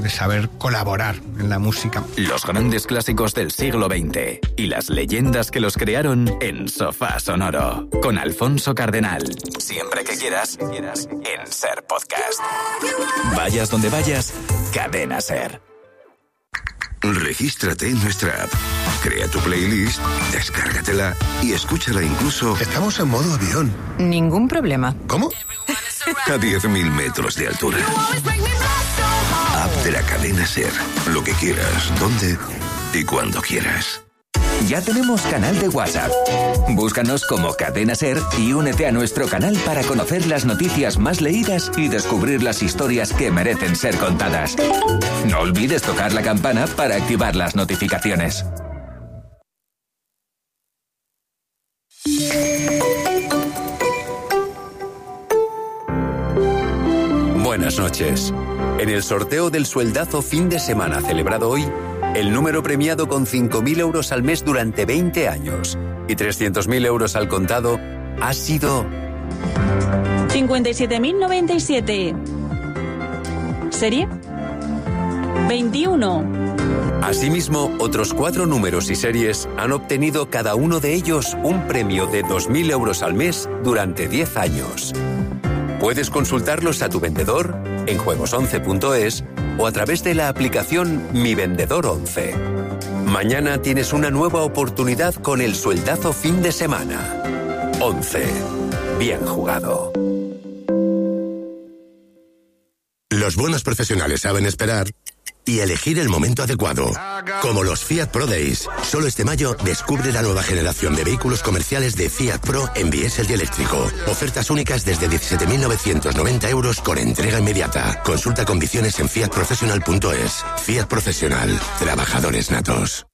de saber colaborar en la música. Los grandes clásicos del siglo XX y las leyendas que los crearon en Sofá Sonoro. Con Alfonso Cardenal. Siempre que quieras, en SER Podcast. Vayas donde vayas, Cadena SER. Regístrate en nuestra app, crea tu playlist, descárgatela y escúchala incluso... Estamos en modo avión. Ningún problema. ¿Cómo? A 10.000 metros de altura. App de la Cadena SER. Lo que quieras, donde y cuando quieras. Ya tenemos canal de WhatsApp. Búscanos como Cadena SER y únete a nuestro canal para conocer las noticias más leídas y descubrir las historias que merecen ser contadas. No olvides tocar la campana para activar las notificaciones. Buenas noches. En el sorteo del sueldazo fin de semana celebrado hoy, el número premiado con 5.000 euros al mes durante 20 años y 300.000 euros al contado ha sido... 57.097. ¿Serie? 21. Asimismo, otros 4 números y series han obtenido cada uno de ellos un premio de 2.000 euros al mes durante 10 años. Puedes consultarlos a tu vendedor en juegos11.es o a través de la aplicación Mi Vendedor 11. Mañana tienes una nueva oportunidad con el sueldazo fin de semana. 11. Bien jugado. Los buenos profesionales saben esperar y elegir el momento adecuado. Como los Fiat Pro Days. Solo este mayo descubre la nueva generación de vehículos comerciales de Fiat Pro en diésel y eléctrico. Ofertas únicas desde 17.990 euros con entrega inmediata. Consulta condiciones en fiatprofessional.es. Fiat Profesional. Trabajadores natos.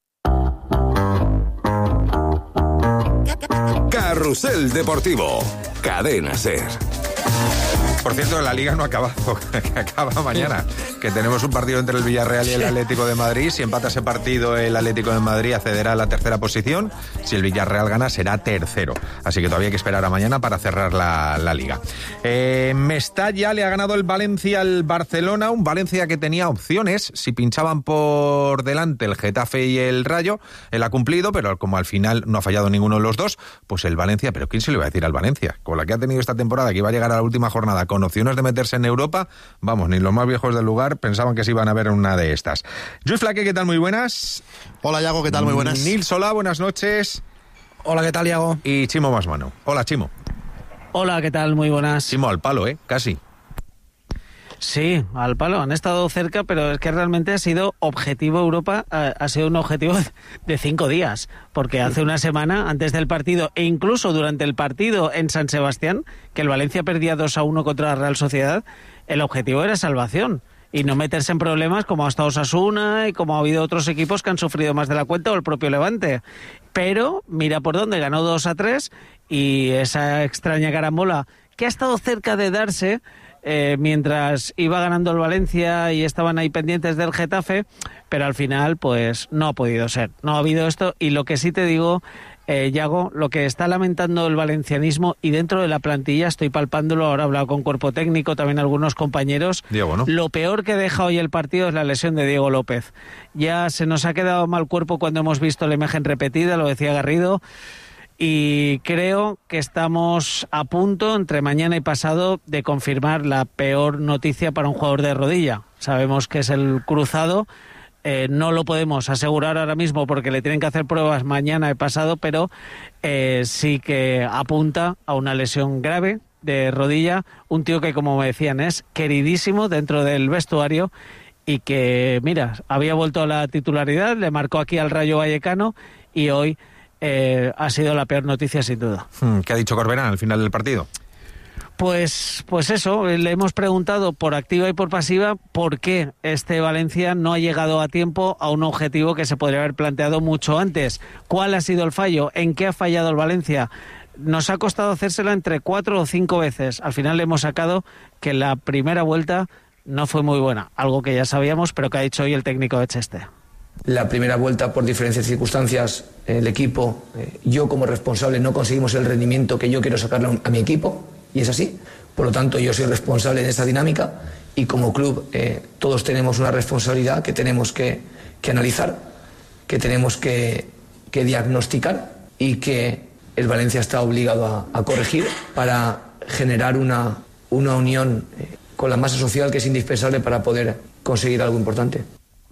Carrusel Deportivo. Cadena SER. Por cierto, la Liga no ha acabado, acaba mañana, que tenemos un partido entre el Villarreal y el Atlético de Madrid. Si empata ese partido, el Atlético de Madrid accederá a la tercera posición. Si el Villarreal gana, será tercero. Así que todavía hay que esperar a mañana para cerrar la Liga. Mestalla le ha ganado el Valencia al Barcelona, un Valencia que tenía opciones. Si pinchaban por delante el Getafe y el Rayo, él ha cumplido, pero como al final no ha fallado ninguno de los dos, pues el Valencia, pero ¿quién se le va a decir al Valencia? Con la que ha tenido esta temporada, que iba a llegar a la última jornada con opciones de meterse en Europa, vamos, ni los más viejos del lugar pensaban que se iban a ver en una de estas. Luis Flaque, ¿qué tal? Muy buenas. Hola, Yago, ¿qué tal? Muy buenas. Nil Solá, buenas noches. Hola, ¿qué tal, Yago? Y Chimo Masmano. Hola, Chimo. Hola, ¿qué tal? Muy buenas. Chimo, al palo, casi. Sí, al palo, han estado cerca, pero es que realmente ha sido objetivo Europa, ha sido un objetivo de 5 días, porque hace una semana, antes del partido, e incluso durante el partido en San Sebastián, que el Valencia perdía 2-1 contra la Real Sociedad, el objetivo era salvación, y no meterse en problemas como ha estado Osasuna y como ha habido otros equipos que han sufrido más de la cuenta, o el propio Levante. Pero mira por dónde, ganó 2-3, y esa extraña carambola que ha estado cerca de darse... mientras iba ganando el Valencia y estaban ahí pendientes del Getafe, pero al final pues no ha podido ser, no ha habido esto. Y lo que sí te digo, Yago, lo que está lamentando el valencianismo, y dentro de la plantilla estoy palpándolo, ahora he hablado con cuerpo técnico, también algunos compañeros, Diego, ¿no? Lo peor que deja hoy el partido es la lesión de Diego López. Ya se nos ha quedado mal cuerpo cuando hemos visto la imagen repetida, lo decía Garrido. Y creo que estamos a punto, entre mañana y pasado, de confirmar la peor noticia para un jugador de rodilla. Sabemos que es el cruzado, no lo podemos asegurar ahora mismo porque le tienen que hacer pruebas mañana y pasado, pero sí que apunta a una lesión grave de rodilla. Un tío que, como me decían, es queridísimo dentro del vestuario y que, mira, había vuelto a la titularidad, le marcó aquí al Rayo Vallecano y hoy... ha sido la peor noticia sin duda. ¿Qué ha dicho Corberán al final del partido? Pues eso, le hemos preguntado por activa y por pasiva por qué este Valencia no ha llegado a tiempo a un objetivo que se podría haber planteado mucho antes. ¿Cuál ha sido el fallo? ¿En qué ha fallado el Valencia? Nos ha costado hacérsela entre 4 o 5 veces. Al final le hemos sacado que la primera vuelta no fue muy buena, algo que ya sabíamos, pero que ha dicho hoy el técnico de Cheste. La primera vuelta, por diferentes circunstancias, el equipo, yo como responsable no conseguimos el rendimiento que yo quiero sacarle a mi equipo, y es así. Por lo tanto, yo soy responsable de esta dinámica y como club todos tenemos una responsabilidad que tenemos que analizar, que tenemos que diagnosticar y que el Valencia está obligado a corregir para generar una unión con la masa social que es indispensable para poder conseguir algo importante.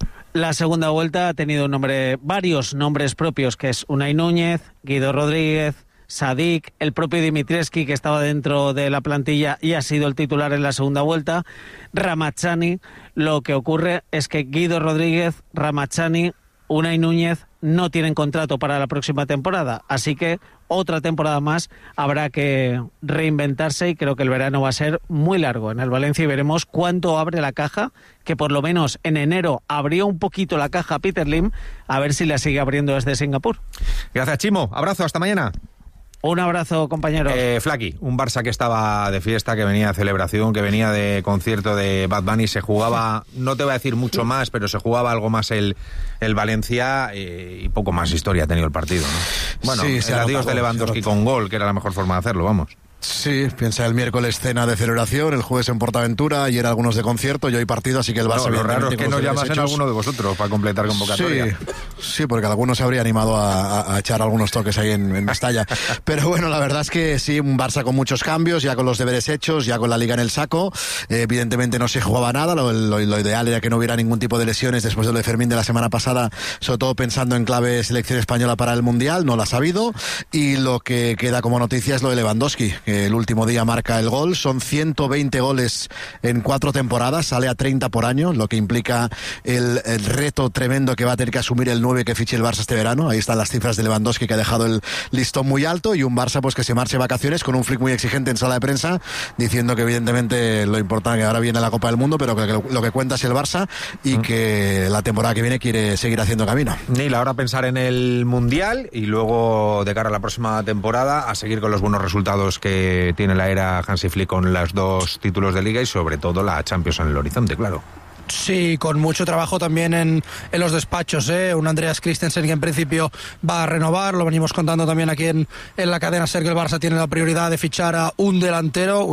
La segunda vuelta ha tenido varios nombres propios, que es Unai Núñez, Guido Rodríguez, Sadik, el propio Dimitrievski, que estaba dentro de la plantilla y ha sido el titular en la segunda vuelta, Ramazani. Lo que ocurre es que Guido Rodríguez, Ramazani, Unai Núñez no tienen contrato para la próxima temporada, así que otra temporada más habrá que reinventarse y creo que el verano va a ser muy largo en el Valencia y veremos cuánto abre la caja, que por lo menos en enero abrió un poquito la caja Peter Lim, a ver si la sigue abriendo desde Singapur. Gracias, Chimo. Abrazo, hasta mañana. Un abrazo, compañeros. Flaqui, un Barça que estaba de fiesta, que venía de celebración, que venía de concierto de Bad Bunny, se jugaba, no te voy a decir mucho más, pero se jugaba algo más el Valencia y poco más historia ha tenido el partido, ¿no? Bueno, sí, el adiós de Lewandowski con gol, que era la mejor forma de hacerlo, vamos. Sí, piensa el miércoles cena de celebración, el jueves en Portaventura, ayer algunos de concierto y hoy partido, así que el Barça... No, lo raro es que no llamasen a alguno de vosotros para completar convocatoria. Sí, porque algunos se habría animado a echar algunos toques ahí en Mestalla. Pero bueno, la verdad es que sí, un Barça con muchos cambios, ya con los deberes hechos, ya con la Liga en el saco. Evidentemente no se jugaba nada, lo ideal era que no hubiera ningún tipo de lesiones después de lo de Fermín de la semana pasada, sobre todo pensando en clave selección española para el Mundial, no la ha sabido. Y lo que queda como noticia es lo de Lewandowski, que el último día marca el gol, son 120 goles en 4 temporadas, sale a 30 por año, lo que implica el reto tremendo que va a tener que asumir el 9 que fiche el Barça este verano. Ahí están las cifras de Lewandowski, que ha dejado el listón muy alto, y un Barça pues que se marche de vacaciones con un Flick muy exigente en sala de prensa, diciendo que evidentemente lo importante que ahora viene la Copa del Mundo, pero que lo que cuenta es el Barça y que la temporada que viene quiere seguir haciendo camino. Neil, ahora pensar en el Mundial y luego de cara a la próxima temporada a seguir con los buenos resultados que tiene la era Hansi Flick con los 2 títulos de Liga y sobre todo la Champions en el horizonte, claro. Sí, con mucho trabajo también en los despachos, un Andreas Christensen que en principio va a renovar, lo venimos contando también aquí en la cadena SER, que el Barça tiene la prioridad de fichar a un delantero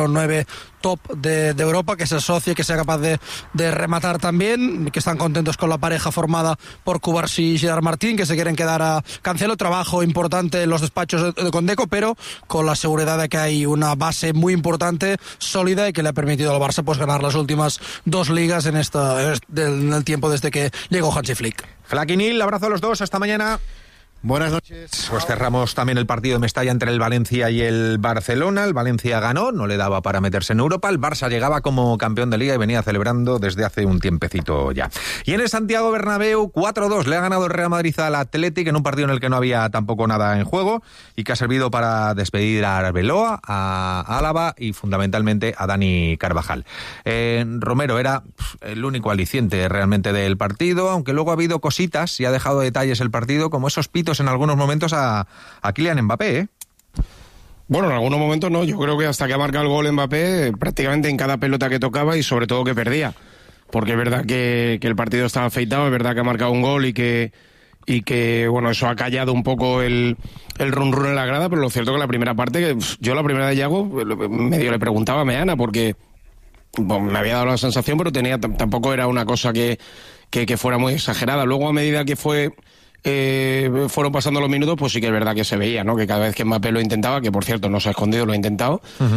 9 top de Europa, que se asocie, que sea capaz de rematar también, que están contentos con la pareja formada por Cubarsí y Gerard Martín, que se quieren quedar a Cancelo. Trabajo importante en los despachos de Condeco, pero con la seguridad de que hay una base muy importante, sólida, y que le ha permitido al Barça pues ganar las últimas 2 ligas en el tiempo desde que llegó Hansi Flick. Flaqui, Neil, abrazo a los dos, hasta mañana. Buenas noches. Pues cerramos también el partido de Mestalla entre el Valencia y el Barcelona. El Valencia ganó, no le daba para meterse en Europa. El Barça llegaba como campeón de Liga y venía celebrando desde hace un tiempecito ya. Y en el Santiago Bernabéu, 4-2 le ha ganado el Real Madrid al Athletic en un partido en el que no había tampoco nada en juego y que ha servido para despedir a Arbeloa, a Álava y fundamentalmente a Dani Carvajal. Romero era el único aliciente realmente del partido, aunque luego ha habido cositas y ha dejado detalles el partido, como esos pitos en algunos momentos a Kylian Mbappé, ¿eh? Bueno, en algunos momentos no. Yo creo que hasta que ha marcado el gol Mbappé, prácticamente en cada pelota que tocaba y sobre todo que perdía. Porque es verdad que el partido estaba afeitado, es verdad que ha marcado un gol y que bueno, eso ha callado un poco el run en la grada, pero lo cierto que la primera parte, yo la primera de Yago medio le preguntaba a Meana porque bueno, me había dado la sensación, pero tampoco era una cosa que fuera muy exagerada. Luego, a medida que fueron pasando los minutos, pues sí que es verdad que se veía, ¿no? Que cada vez que Mbappé lo intentaba, que por cierto no se ha escondido, lo ha intentado,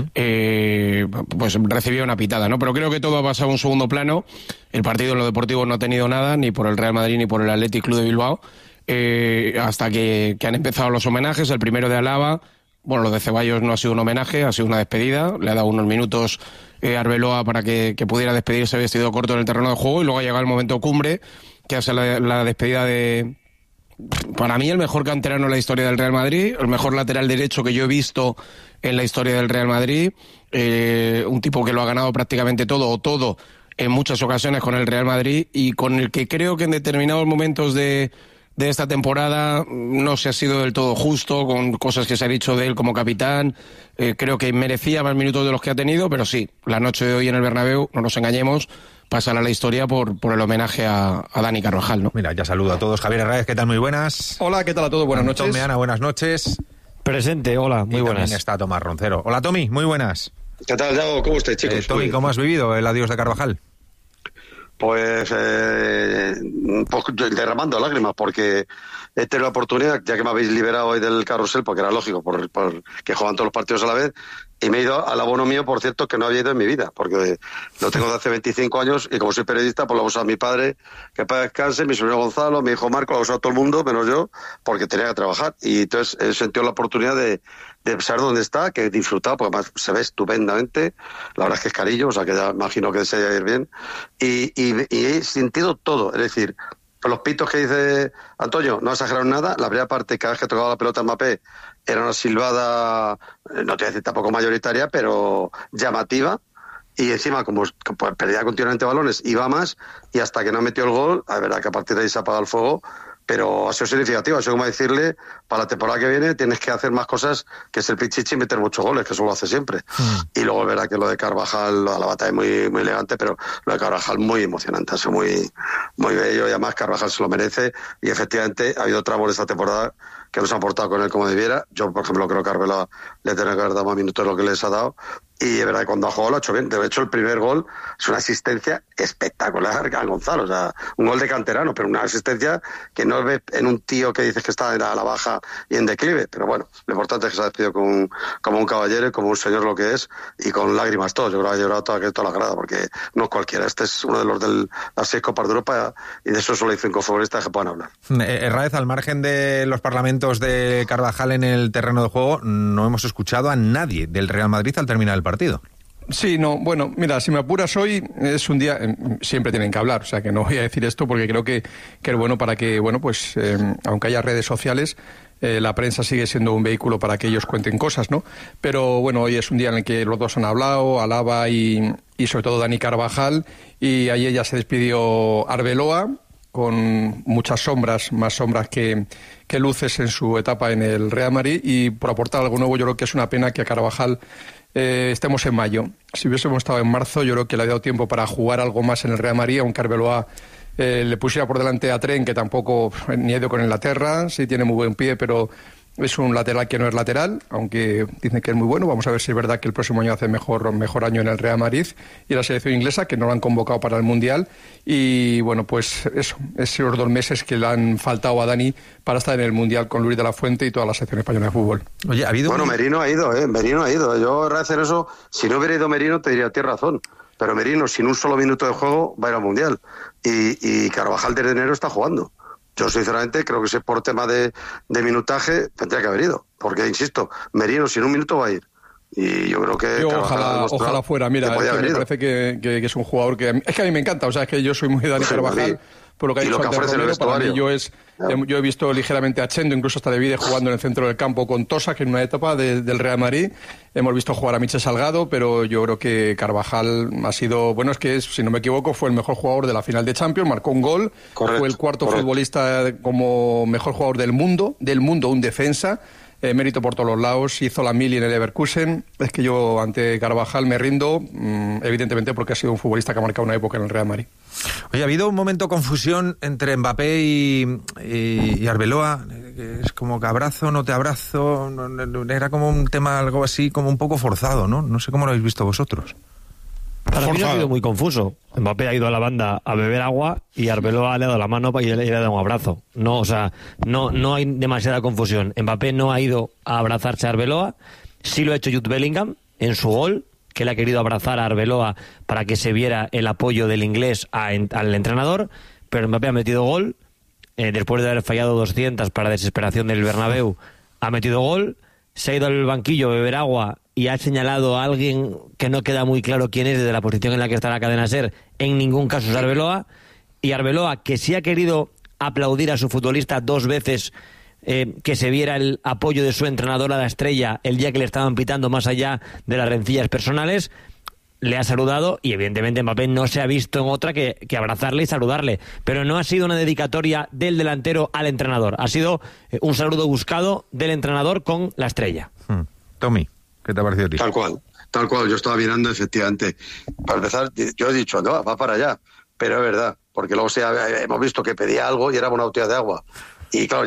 pues recibía una pitada, ¿no? Pero creo que todo ha pasado a un segundo plano. El partido en lo deportivo no ha tenido nada, ni por el Real Madrid ni por el Athletic Club de Bilbao, hasta que han empezado los homenajes. El primero de Álava, bueno, lo de Ceballos no ha sido un homenaje, ha sido una despedida. Le ha dado unos minutos Arbeloa para que pudiera despedirse vestido corto en el terreno de juego, y luego ha llegado el momento cumbre, que hace la despedida de, para mí, el mejor canterano en la historia del Real Madrid, el mejor lateral derecho que yo he visto en la historia del Real Madrid, un tipo que lo ha ganado prácticamente todo en muchas ocasiones con el Real Madrid, y con el que creo que en determinados momentos de esta temporada no se ha sido del todo justo, con cosas que se ha dicho de él como capitán. Creo que merecía más minutos de los que ha tenido, pero sí, la noche de hoy en el Bernabéu, no nos engañemos, pasará a la historia por el homenaje a Dani Carvajal, ¿no? Mira, ya saludo a todos. Javier Herráez, ¿qué tal? Muy buenas. Hola, ¿qué tal a todos? Buenas noches. Meana, buenas noches. Presente, hola, muy buenas. También está Tomás Roncero. Hola, Tommy, muy buenas. ¿Qué tal, Yago? ¿Cómo estáis, chicos? Tommy, ¿cómo has vivido el adiós de Carvajal? Pues derramando lágrimas, porque he tenido la oportunidad, ya que me habéis liberado hoy del carrusel, porque era lógico, por que juegan todos los partidos a la vez, y me he ido al abono mío, por cierto, que no había ido en mi vida, porque lo tengo de hace 25 años, y como soy periodista, pues lo he usado a mi padre, que para descanse, mi sobrino Gonzalo, mi hijo Marco, lo ha usado todo el mundo, menos yo, porque tenía que trabajar, y entonces he sentido la oportunidad de saber dónde está, que he disfrutado, porque además se ve estupendamente, la verdad es que es carillo, o sea que ya imagino que se vaya a ir bien, y he sentido todo, es decir, los pitos que dice Antonio, no exageraron nada, la primera parte, cada vez que tocaba la pelota Mbappé, era una silbada, no te voy a decir tampoco mayoritaria, pero llamativa, y encima como pues, perdía continuamente balones, iba más, y hasta que no metió el gol, la verdad que a partir de ahí se apaga el fuego, pero ha sido significativo, ha sido como decirle, para la temporada que viene tienes que hacer más cosas que ser pichichi y meter muchos goles, que eso lo hace siempre. Y luego es verdad que lo de Carvajal, la batalla es muy, muy elegante, pero lo de Carvajal muy emocionante, ha sido muy, muy bello, y además Carvajal se lo merece, y efectivamente ha habido tramos de esta temporada que no se han portado con él como debiera. Yo, por ejemplo, creo que Arbeloa le tiene que haber dado más minutos de lo que les ha dado, y es verdad que cuando ha jugado lo ha hecho bien. De hecho, el primer gol es una asistencia espectacular a Gonzalo, o sea, un gol de canterano, pero una asistencia que no ves en un tío que dices que está a la baja y en declive, pero bueno, lo importante es que se ha despedido como un caballero y como un señor lo que es, y con lágrimas todo. Yo creo que ha llorado toda la grada, porque no cualquiera, este es uno de los de las 6 Copas de Europa, y de eso solo hay 5 futbolistas que puedan hablar. Raez, al margen de los parlamentos de Carvajal en el terreno de juego, no hemos escuchado a nadie del Real Madrid al terminar el partido. Sí, no, bueno, mira, si me apuras hoy es un día, siempre tienen que hablar, o sea que no voy a decir esto porque creo que es bueno para que, bueno, pues aunque haya redes sociales, la prensa sigue siendo un vehículo para que ellos cuenten cosas, ¿no? Pero bueno, hoy es un día en el que los dos han hablado, Alaba y sobre todo Dani Carvajal, y ayer ya se despidió Arbeloa, con muchas sombras, más sombras que luces en su etapa en el Real Madrid, y por aportar algo nuevo, yo creo que es una pena que a Carvajal estemos en mayo. Si hubiésemos estado en marzo, yo creo que le ha dado tiempo para jugar algo más en el Real Madrid, aunque Arbeloa le pusiera por delante a Trent, que tampoco ni ha ido con Inglaterra, sí tiene muy buen pie, pero es un lateral que no es lateral, aunque dicen que es muy bueno. Vamos a ver si es verdad que el próximo año hace mejor año en el Real Madrid, y la selección inglesa, que no lo han convocado para el Mundial. Y bueno, pues eso, esos 2 meses que le han faltado a Dani para estar en el Mundial con Luis de la Fuente y toda la selección española de fútbol. Oye, ¿ha habido? Bueno, Merino ha ido, Merino ha ido. Yo, hacer eso, si no hubiera ido Merino, te diría, tienes razón. Pero Merino, sin un solo minuto de juego, va a ir al Mundial. Y Carvajal desde enero está jugando. Yo, sinceramente, creo que si es por tema de minutaje, tendría que haber ido. Porque, insisto, Merino sin un minuto va a ir. Y yo creo que... Ojalá fuera. Mira, es que me parece que es un jugador que... Es que a mí me encanta. O sea, es que yo soy muy de Dani Carvajal. Por lo que ha dicho Romero, para mí yo he visto ligeramente a Chendo, incluso hasta Davide jugando en el centro del campo con Tosa, que en una etapa del Real Madrid. Hemos visto jugar a Michel Salgado, pero yo creo que Carvajal ha sido, bueno, es que si no me equivoco fue el mejor jugador de la final de Champions, marcó un gol, fue el cuarto futbolista como mejor jugador del mundo, un defensa. Mérito por todos los lados, hizo la mili en el Leverkusen. Es que yo ante Carvajal me rindo, evidentemente porque ha sido un futbolista que ha marcado una época en el Real Madrid. Oye, ha habido un momento de confusión entre Mbappé y Arbeloa, es como que abrazo, no te abrazo, era como un tema algo así, como un poco forzado, ¿no? No sé cómo lo habéis visto vosotros. Para mí no ha sido muy confuso. Mbappé ha ido a la banda a beber agua y Arbeloa le ha dado la mano y le ha dado un abrazo. No, o sea, no hay demasiada confusión. Mbappé no ha ido a abrazarse a Arbeloa, sí lo ha hecho Jude Bellingham en su gol, que le ha querido abrazar a Arbeloa para que se viera el apoyo del inglés al entrenador, pero Mbappé ha metido gol, después de haber fallado 200 para desesperación del Bernabéu, ha metido gol, se ha ido al banquillo a beber agua y ha señalado a alguien que no queda muy claro quién es desde la posición en la que está la cadena SER, en ningún caso es Arbeloa, y Arbeloa, que sí ha querido aplaudir a su futbolista 2 veces, que se viera el apoyo de su entrenador a la Estrella el día que le estaban pitando más allá de las rencillas personales, le ha saludado y evidentemente Mbappé no se ha visto en otra que abrazarle y saludarle, pero no ha sido una dedicatoria del delantero al entrenador, ha sido un saludo buscado del entrenador con la Estrella. Tommy, ¿qué te ha parecido a ti? Tal cual, yo estaba mirando efectivamente. Para empezar, yo he dicho, no, va para allá, pero es verdad, porque luego hemos visto que pedía algo y era una botella de agua. Y claro, ya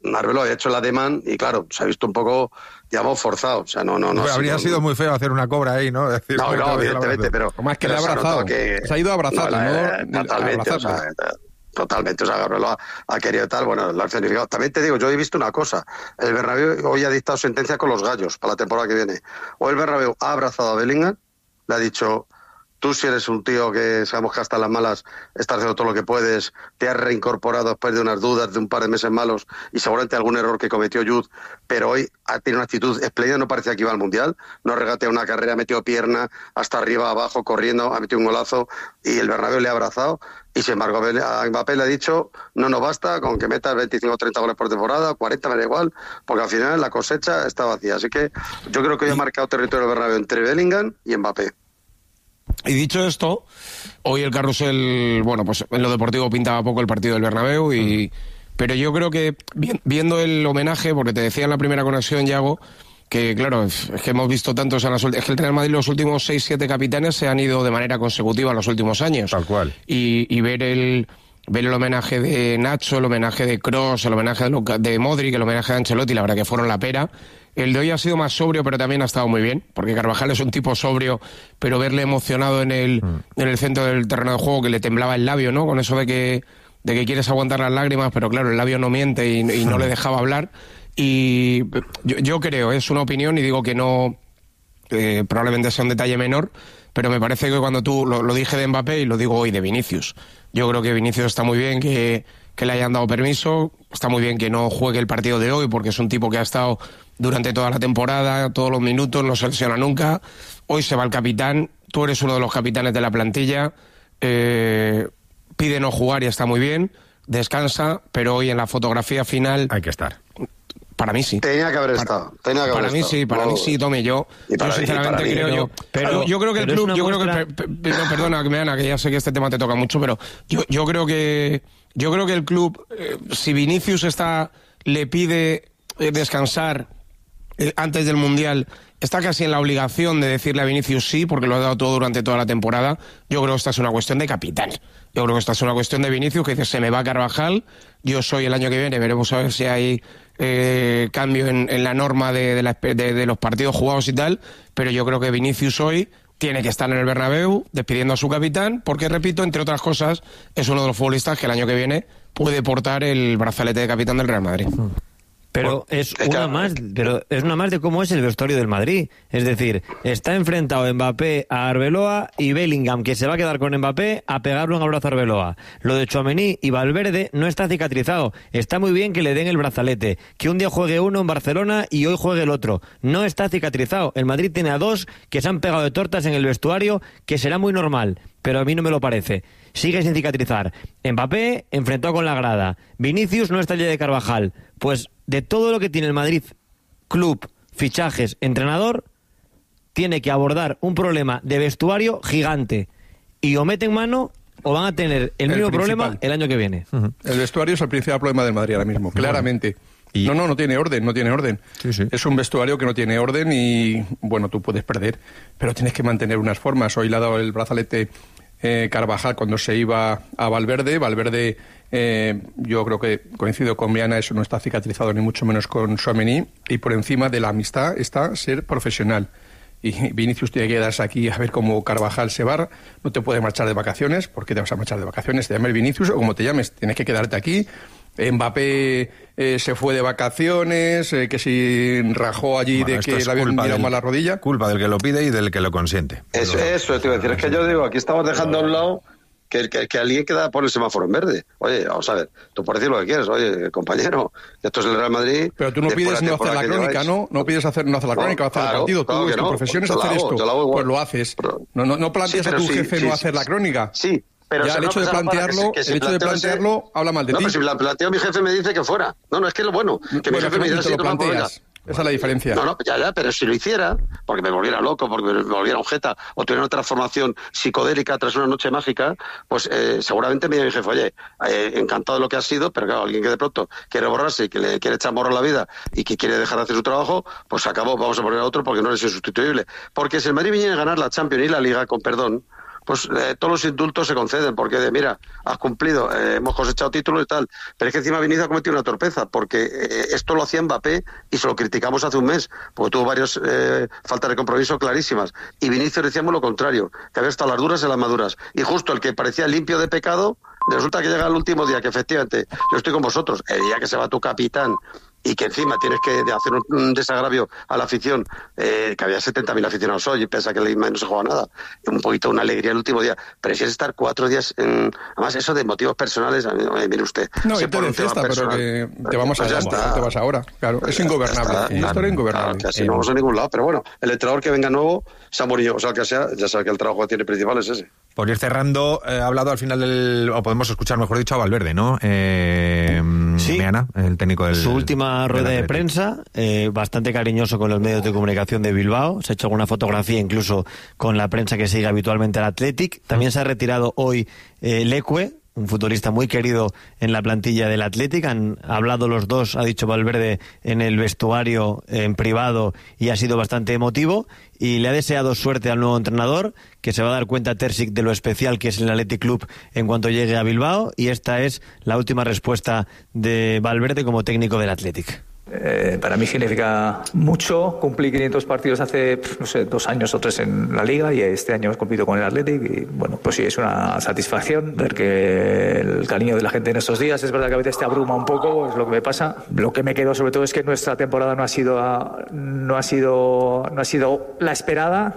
Arbeloa había hecho el ademán y claro, se ha visto un poco, digamos, forzado. O sea, no habría sido muy feo hacer una cobra ahí, ¿no? Decir, no, evidentemente, pero... Como es que le ha abrazado, se ha ido a abrazarle, ¿no? Totalmente, totalmente, o sea, Arbeloa ha querido tal, bueno, lo ha significado. También te digo, yo he visto una cosa, el Bernabéu hoy ha dictado sentencia con los gallos para la temporada que viene. O el Bernabéu ha abrazado a Bellingham, le ha dicho... Tú si eres un tío que sabemos que hasta las malas estás haciendo todo lo que puedes, te has reincorporado después de unas dudas, de un par de meses malos y seguramente algún error que cometió Jude, pero hoy ha tenido una actitud espléndida, no parecía que iba al Mundial, no regatea una carrera, ha metido pierna hasta arriba, abajo, corriendo, ha metido un golazo y el Bernabéu le ha abrazado y sin embargo a Mbappé le ha dicho no nos basta con que metas 25 o 30 goles por temporada, 40 me da igual, porque al final la cosecha está vacía, así que yo creo que hoy ha marcado territorio el Bernabéu entre Bellingham y Mbappé. Y dicho esto, hoy el carrusel, bueno, pues en lo deportivo pintaba poco el partido del Bernabéu, pero yo creo que viendo el homenaje, porque te decía en la primera conexión, Yago, que claro, es que hemos visto tantos, es que el Real Madrid los últimos 6-7 capitanes se han ido de manera consecutiva en los últimos años. Tal cual. Y ver el homenaje de Nacho, el homenaje de Kroos, el homenaje de Modric, el homenaje de Ancelotti, la verdad que fueron la pera. El de hoy ha sido más sobrio, pero también ha estado muy bien, porque Carvajal es un tipo sobrio, pero verle emocionado en el centro del terreno de juego, que le temblaba el labio, ¿no? Con eso de que quieres aguantar las lágrimas, pero claro, el labio no miente y no le dejaba hablar. Y yo creo, es una opinión y digo que no, probablemente sea un detalle menor, pero me parece que cuando tú, lo dije de Mbappé y lo digo hoy de Vinicius, yo creo que Vinicius está muy bien que le hayan dado permiso, está muy bien que no juegue el partido de hoy porque es un tipo que ha estado durante toda la temporada, todos los minutos, no se lesiona nunca. Hoy se va el capitán, tú eres uno de los capitanes de la plantilla, pide no jugar y está muy bien, descansa, pero hoy en la fotografía final... Hay que estar. Para mí sí. Tenía que haber estado. Para mí sí, Tome, yo sinceramente creo yo creo que el club, perdona, Ana, que ya sé que este tema te toca mucho, pero yo creo que el club, si Vinicius le pide descansar antes del Mundial, está casi en la obligación de decirle a Vinicius sí, porque lo ha dado todo durante toda la temporada. Yo creo que esta es una cuestión de capitán. Yo creo que esta es una cuestión de Vinicius, que dice, se me va Carvajal, yo soy el año que viene, veremos a ver si hay cambio en la norma de los partidos jugados y tal, pero yo creo que Vinicius hoy tiene que estar en el Bernabéu despidiendo a su capitán, porque, repito, entre otras cosas, es uno de los futbolistas que el año que viene puede portar el brazalete de capitán del Real Madrid. Pero es una más de cómo es el vestuario del Madrid. Es decir, está enfrentado Mbappé a Arbeloa y Bellingham, que se va a quedar con Mbappé, a pegarle un abrazo a Arbeloa. Lo de Tchouaméni y Valverde no está cicatrizado. Está muy bien que le den el brazalete. Que un día juegue uno en Barcelona y hoy juegue el otro. No está cicatrizado. El Madrid tiene a dos que se han pegado de tortas en el vestuario, que será muy normal, pero a mí no me lo parece. Sigue sin cicatrizar. Mbappé enfrentó con la grada. Vinicius no está allí de Carvajal. Pues de todo lo que tiene el Madrid, club, fichajes, entrenador, tiene que abordar un problema de vestuario gigante. Y o meten mano o van a tener el mismo problema el año que viene. El vestuario es el principal problema del Madrid ahora mismo, claramente. No tiene orden. Sí. Es un vestuario que no tiene orden y, bueno, tú puedes perder, pero tienes que mantener unas formas. Hoy le ha dado el brazalete Carvajal cuando se iba a Valverde. Valverde, yo creo que coincido con Viana, eso no está cicatrizado ni mucho menos con Tchouaméni, y por encima de la amistad está ser profesional. Y Vinicius tiene que quedarse aquí a ver cómo Carvajal se va. No te puedes marchar de vacaciones. ¿Por qué te vas a marchar de vacaciones? Te llames Vinicius o como te llames, tienes que quedarte aquí. Mbappé se fue de vacaciones, que si rajó allí de que le habían tirado mal la rodilla. Culpa del que lo pide y del que lo consiente. Eso te iba a decir. Es que yo digo, aquí estamos dejando a un lado que alguien queda por el semáforo en verde. Oye, vamos a ver, tú puedes decir lo que quieres. Oye, compañero, esto es el Real Madrid. Pero tú no pides no hacer la crónica, ¿no? No pides no hacer la crónica, hacer el partido. Tú, tu profesión es hacer esto. Pues lo haces. No planteas a tu jefe no hacer la crónica. Sí. Pero ya, el hecho de plantearlo habla mal de ti. No, pero si lo planteo, mi jefe me dice que fuera. No, es que es lo bueno. Que mi jefe me dice lo planteas. Esa es la diferencia. No, ya, pero si lo hiciera, porque me volviera loco, porque me volviera un jeta, o tuviera una transformación psicodélica tras una noche mágica, pues seguramente me diría mi jefe, oye, encantado de lo que ha sido, pero claro, alguien que de pronto quiere borrarse y que le quiere echar morro a la vida y que quiere dejar de hacer su trabajo, pues acabó, vamos a poner a otro porque no es insustituible. Porque si el Madrid viene a ganar la Champions y la Liga, con perdón, pues todos los indultos se conceden, porque mira, has cumplido, hemos cosechado títulos y tal, pero es que encima Vinicius ha cometido una torpeza, porque esto lo hacía Mbappé y se lo criticamos hace un mes, porque tuvo varias faltas de compromiso clarísimas, y Vinicius decíamos lo contrario, que había estado las duras y las maduras, y justo el que parecía limpio de pecado, resulta que llega el último día, que efectivamente, yo estoy con vosotros, el día que se va tu capitán, y que encima tienes que hacer un desagravio a la afición, que había 70.000 aficionados hoy y piensa que el no se juega nada, un poquito una alegría el último día, pero si es estar 4 días además eso de motivos personales, mire usted, no, y te de fiesta, pero que te vamos a no te vas ahora, claro, es ingobernable, esto era ingobernable, casi no vamos a ningún lado, pero bueno, el entrenador que venga nuevo, Samuel, o sea que sea, ya sabe que el trabajo que tiene principal es ese. Por ir cerrando, ha hablado al final o podemos escuchar, mejor dicho, a Valverde, ¿no? Sí. Meana, el técnico del... Su última rueda de prensa, bastante cariñoso con los medios de comunicación de Bilbao. Se ha hecho alguna fotografía incluso con la prensa que sigue habitualmente al Athletic. También se ha retirado hoy Leque, un futbolista muy querido en la plantilla del Athletic. Han hablado los dos, ha dicho Valverde, en el vestuario, en privado, y ha sido bastante emotivo. Y le ha deseado suerte al nuevo entrenador, que se va a dar cuenta Terzic de lo especial que es el Athletic Club en cuanto llegue a Bilbao. Y esta es la última respuesta de Valverde como técnico del Athletic. Para mí significa mucho. Cumplí 500 partidos hace, 2 años o 3 en la Liga, y este año hemos cumplido con el Athletic, y bueno, pues sí, es una satisfacción ver que el cariño de la gente en estos días, es verdad que a veces te abruma un poco, es lo que me pasa. Lo que me quedo sobre todo es que nuestra temporada no ha sido la esperada,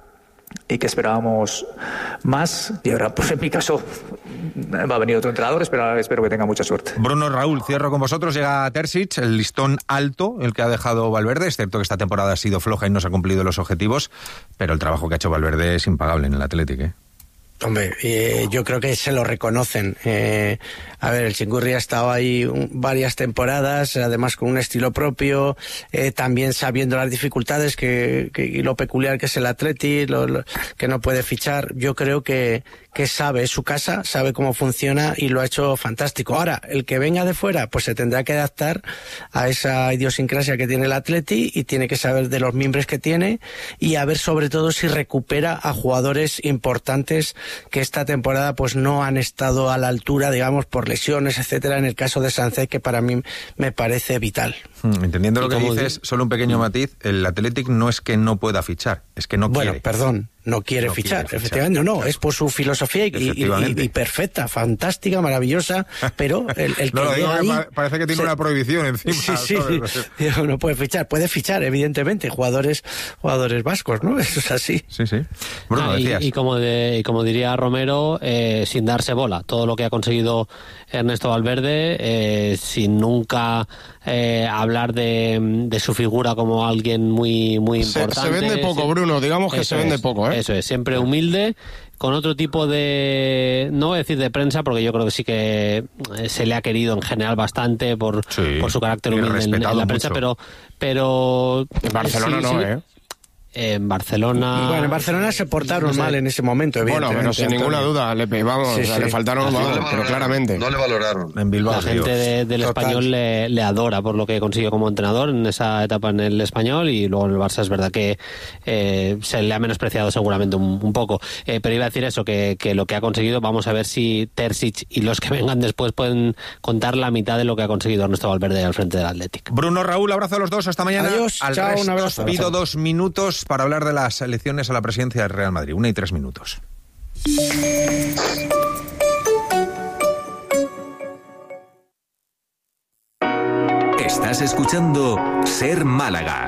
y que esperábamos más, y ahora pues en mi caso va a venir otro entrenador, espero que tenga mucha suerte. Bruno, Raúl, cierro con vosotros, llega Terzic, el listón alto, el que ha dejado Valverde, es cierto que esta temporada ha sido floja y no se ha cumplido los objetivos, pero el trabajo que ha hecho Valverde es impagable en el Athletic, ¿eh? Hombre, yo creo que se lo reconocen. A ver, el Chingurri ha estado ahí varias temporadas, además con un estilo propio, también sabiendo las dificultades y lo peculiar que es el Athletic, que no puede fichar. Yo creo que sabe, es su casa, sabe cómo funciona y lo ha hecho fantástico. Ahora, el que venga de fuera, pues se tendrá que adaptar a esa idiosincrasia que tiene el Athletic, y tiene que saber de los mimbres que tiene, y a ver sobre todo si recupera a jugadores importantes que esta temporada pues no han estado a la altura, digamos, por lesiones, etcétera, en el caso de Sánchez, que para mí me parece vital. Entendiendo lo que dices, solo un pequeño matiz, el Athletic no es que no pueda fichar, es que no quiere. Bueno, perdón, no quiere fichar, efectivamente, no, es por su filosofía y perfecta, fantástica, maravillosa, pero el que no, digo ahí, que parece que tiene una prohibición encima. Sí, no puede fichar, evidentemente, jugadores vascos, ¿no? Eso es así. Sí. Bruno, decías. Y como diría Romero, sin darse bola, todo lo que ha conseguido Ernesto Valverde, sin nunca hablar de su figura como alguien muy importante. Se vende poco, Bruno, digamos que se vende poco, ¿eh? Eso es, siempre humilde, con otro tipo de, no voy a decir de prensa, porque yo creo que sí que se le ha querido en general bastante por su carácter humilde en la prensa, pero en Barcelona sí, en Barcelona... Bueno, en Barcelona se portaron mal en ese momento, evidentemente. Bueno, pero sin ninguna duda, le faltaron, pero claramente. No le valoraron. En Bilbao, la gente del Español le adora por lo que consiguió como entrenador en esa etapa en el Español, y luego en el Barça es verdad que se le ha menospreciado seguramente un poco. Pero iba a decir eso, que lo que ha conseguido, vamos a ver si Terzic y los que vengan después pueden contar la mitad de lo que ha conseguido Ernesto Valverde al frente del Athletic. Bruno, Raúl, abrazo a los dos, hasta mañana. Adiós, chao, un abrazo. Pido 2 minutos para hablar de las elecciones a la presidencia del Real Madrid. 1 y 3 minutos. Estás escuchando Ser Málaga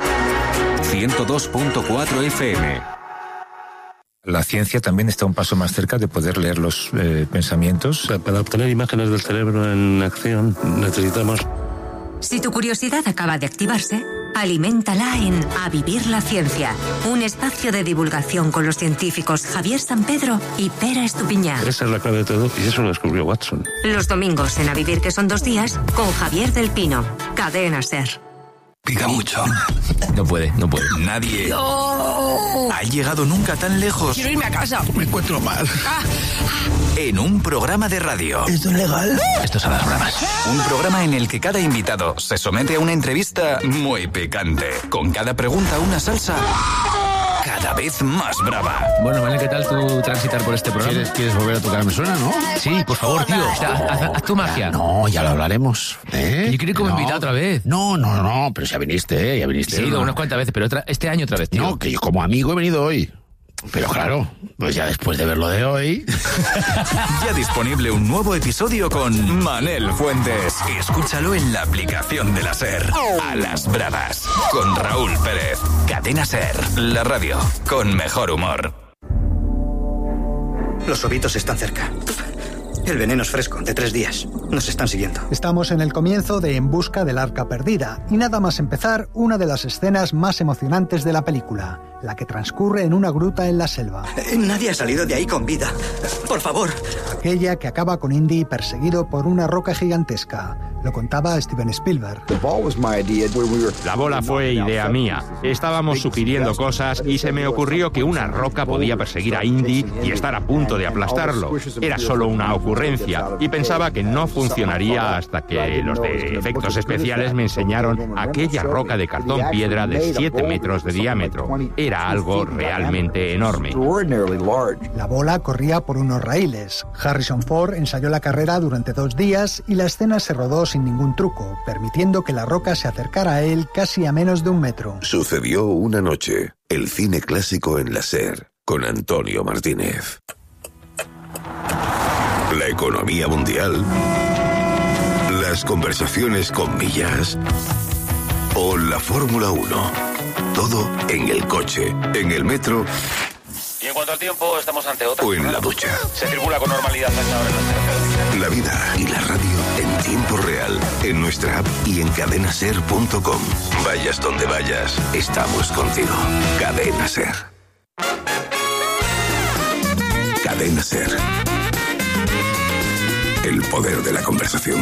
102.4 FM. La ciencia también está un paso más cerca de poder leer los pensamientos. Para obtener imágenes del cerebro en acción necesitamos... Si tu curiosidad acaba de activarse, aliméntala en A Vivir la Ciencia, un espacio de divulgación con los científicos Javier Sampedro y Pera Estupiñán. Esa es la clave de todo, y eso lo descubrió Watson. Los domingos en A Vivir, que son 2 días, con Javier del Pino, Cadena SER. Pica mucho. No puede. Nadie ha llegado nunca tan lejos. Quiero irme a casa. Me encuentro mal. En un programa de radio. ¿Esto es legal? Esto son las bromas. Un programa en el que cada invitado se somete a una entrevista muy picante. Con cada pregunta una salsa cada vez más brava. Bueno, Manel, ¿qué tal tú transitar por este programa? ¿Quieres volver a tocar Me Suena, no? Sí, por favor, tío. Haz tu magia. No, ya lo hablaremos. Yo quería que me invitara otra vez. No, pero ya viniste. Sí, he ido unas cuantas veces, pero este año otra vez, tío. No, que yo como amigo he venido hoy. Pero claro, pues ya después de ver lo de hoy... Ya disponible un nuevo episodio con Manel Fuentes. Escúchalo en la aplicación de la SER. A las bravas, con Raúl Pérez. Cadena SER, la radio con mejor humor. Los ovitos están cerca. El veneno es fresco, de 3 días. Nos están siguiendo. Estamos en el comienzo de En busca del arca perdida, y nada más empezar, una de las escenas más emocionantes de la película, la que transcurre en una gruta en la selva. Nadie ha salido de ahí con vida. Por favor. Aquella que acaba con Indy perseguido por una roca gigantesca. Lo contaba Steven Spielberg. La bola fue idea mía. Estábamos sugiriendo cosas y se me ocurrió que una roca podía perseguir a Indy y estar a punto de aplastarlo. Era solo una ocurrencia y pensaba que no funcionaría hasta que los de efectos especiales me enseñaron aquella roca de cartón piedra de 7 metros de diámetro. Era algo realmente enorme. La bola corría por unos raíles. Harrison Ford ensayó la carrera durante 2 días y la escena se rodó sin ningún truco, permitiendo que la roca se acercara a él casi a menos de 1 metro. Sucedió una noche. El cine clásico en la SER, con Antonio Martínez. La economía mundial. Las conversaciones con millas. O la Fórmula 1. Todo en el coche, en el metro. Y en cuanto al tiempo, estamos ante otra. O en la ducha. Se circula con normalidad hasta ahora en las carreteras. La vida y la radio en tiempo real, en nuestra app y en cadenaser.com. Vayas donde vayas, estamos contigo. Cadena Ser. Cadena Ser. El poder de la conversación.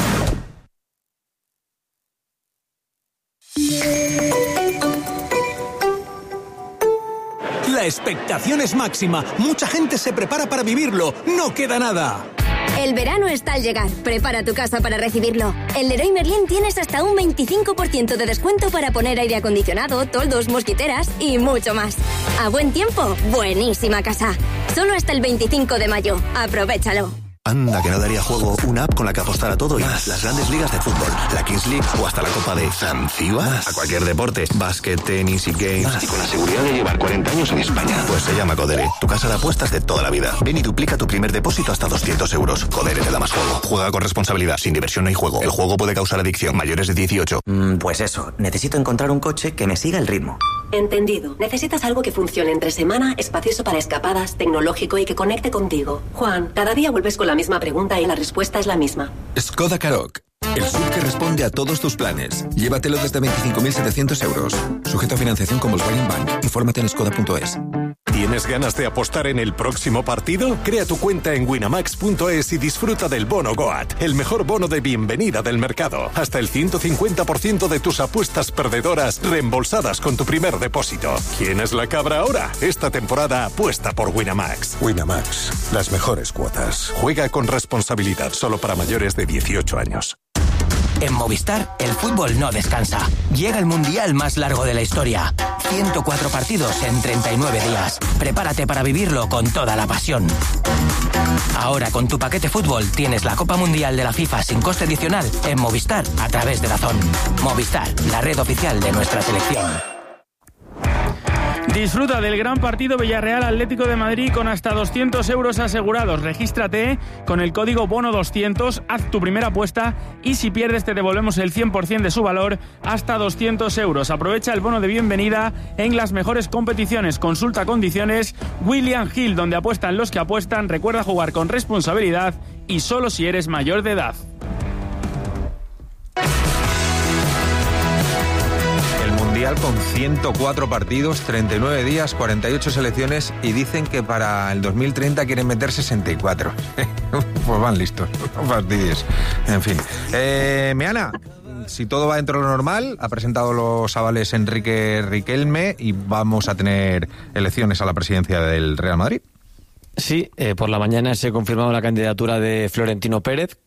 La expectación es máxima. Mucha gente se prepara para vivirlo. No queda nada. El verano está al llegar. Prepara tu casa para recibirlo. En Leroy Merlin tienes hasta un 25% de descuento para poner aire acondicionado, toldos, mosquiteras y mucho más. A buen tiempo, buenísima casa. Solo hasta el 25 de mayo. Aprovéchalo. Anda, que no daría juego una app con la que apostar a todo y más. Las grandes ligas de fútbol, la Kings League o hasta la Copa de Zanzíbar. A cualquier deporte, básquet, tenis y games. Y con la seguridad de llevar 40 años en España. Pues se llama Codere, tu casa de apuestas de toda la vida. Ven y duplica tu primer depósito hasta 200 euros. Codere te da más juego. Juega con responsabilidad, sin diversión no hay juego. El juego puede causar adicción, mayores de 18. Pues eso, necesito encontrar un coche que me siga el ritmo. Entendido. Necesitas algo que funcione entre semana, espacioso para escapadas, tecnológico y que conecte contigo. Juan, cada día vuelves con la misma pregunta y la respuesta es la misma. Skoda Karoq. El SUV que responde a todos tus planes. Llévatelo desde 25.700 euros. Sujeto a financiación con Volkswagen Bank. Infórmate en skoda.es. ¿Tienes ganas de apostar en el próximo partido? Crea tu cuenta en winamax.es y disfruta del bono Goat, el mejor bono de bienvenida del mercado. Hasta el 150% de tus apuestas perdedoras reembolsadas con tu primer depósito. ¿Quién es la cabra ahora? Esta temporada apuesta por Winamax. Winamax, las mejores cuotas. Juega con responsabilidad, solo para mayores de 18 años. En Movistar, el fútbol no descansa. Llega el mundial más largo de la historia. 104 partidos en 39 días. Prepárate para vivirlo con toda la pasión. Ahora, con tu paquete fútbol, tienes la Copa Mundial de la FIFA sin coste adicional en Movistar a través de DAZN. Movistar, la red oficial de nuestra selección. Disfruta del gran partido Villarreal Atlético de Madrid con hasta 200 euros asegurados. Regístrate con el código BONO200, haz tu primera apuesta y si pierdes te devolvemos el 100% de su valor hasta 200 euros. Aprovecha el bono de bienvenida en las mejores competiciones. Consulta condiciones. William Hill, donde apuestan los que apuestan. Recuerda jugar con responsabilidad y solo si eres mayor de edad. Con 104 partidos, 39 días, 48 selecciones y dicen que para el 2030 quieren meter 64. Pues van listos, no fastidies. En fin. Meana, si todo va dentro de lo normal, ha presentado los avales Enrique Riquelme y vamos a tener elecciones a la presidencia del Real Madrid. Sí, por la mañana se ha confirmado la candidatura de Florentino Pérez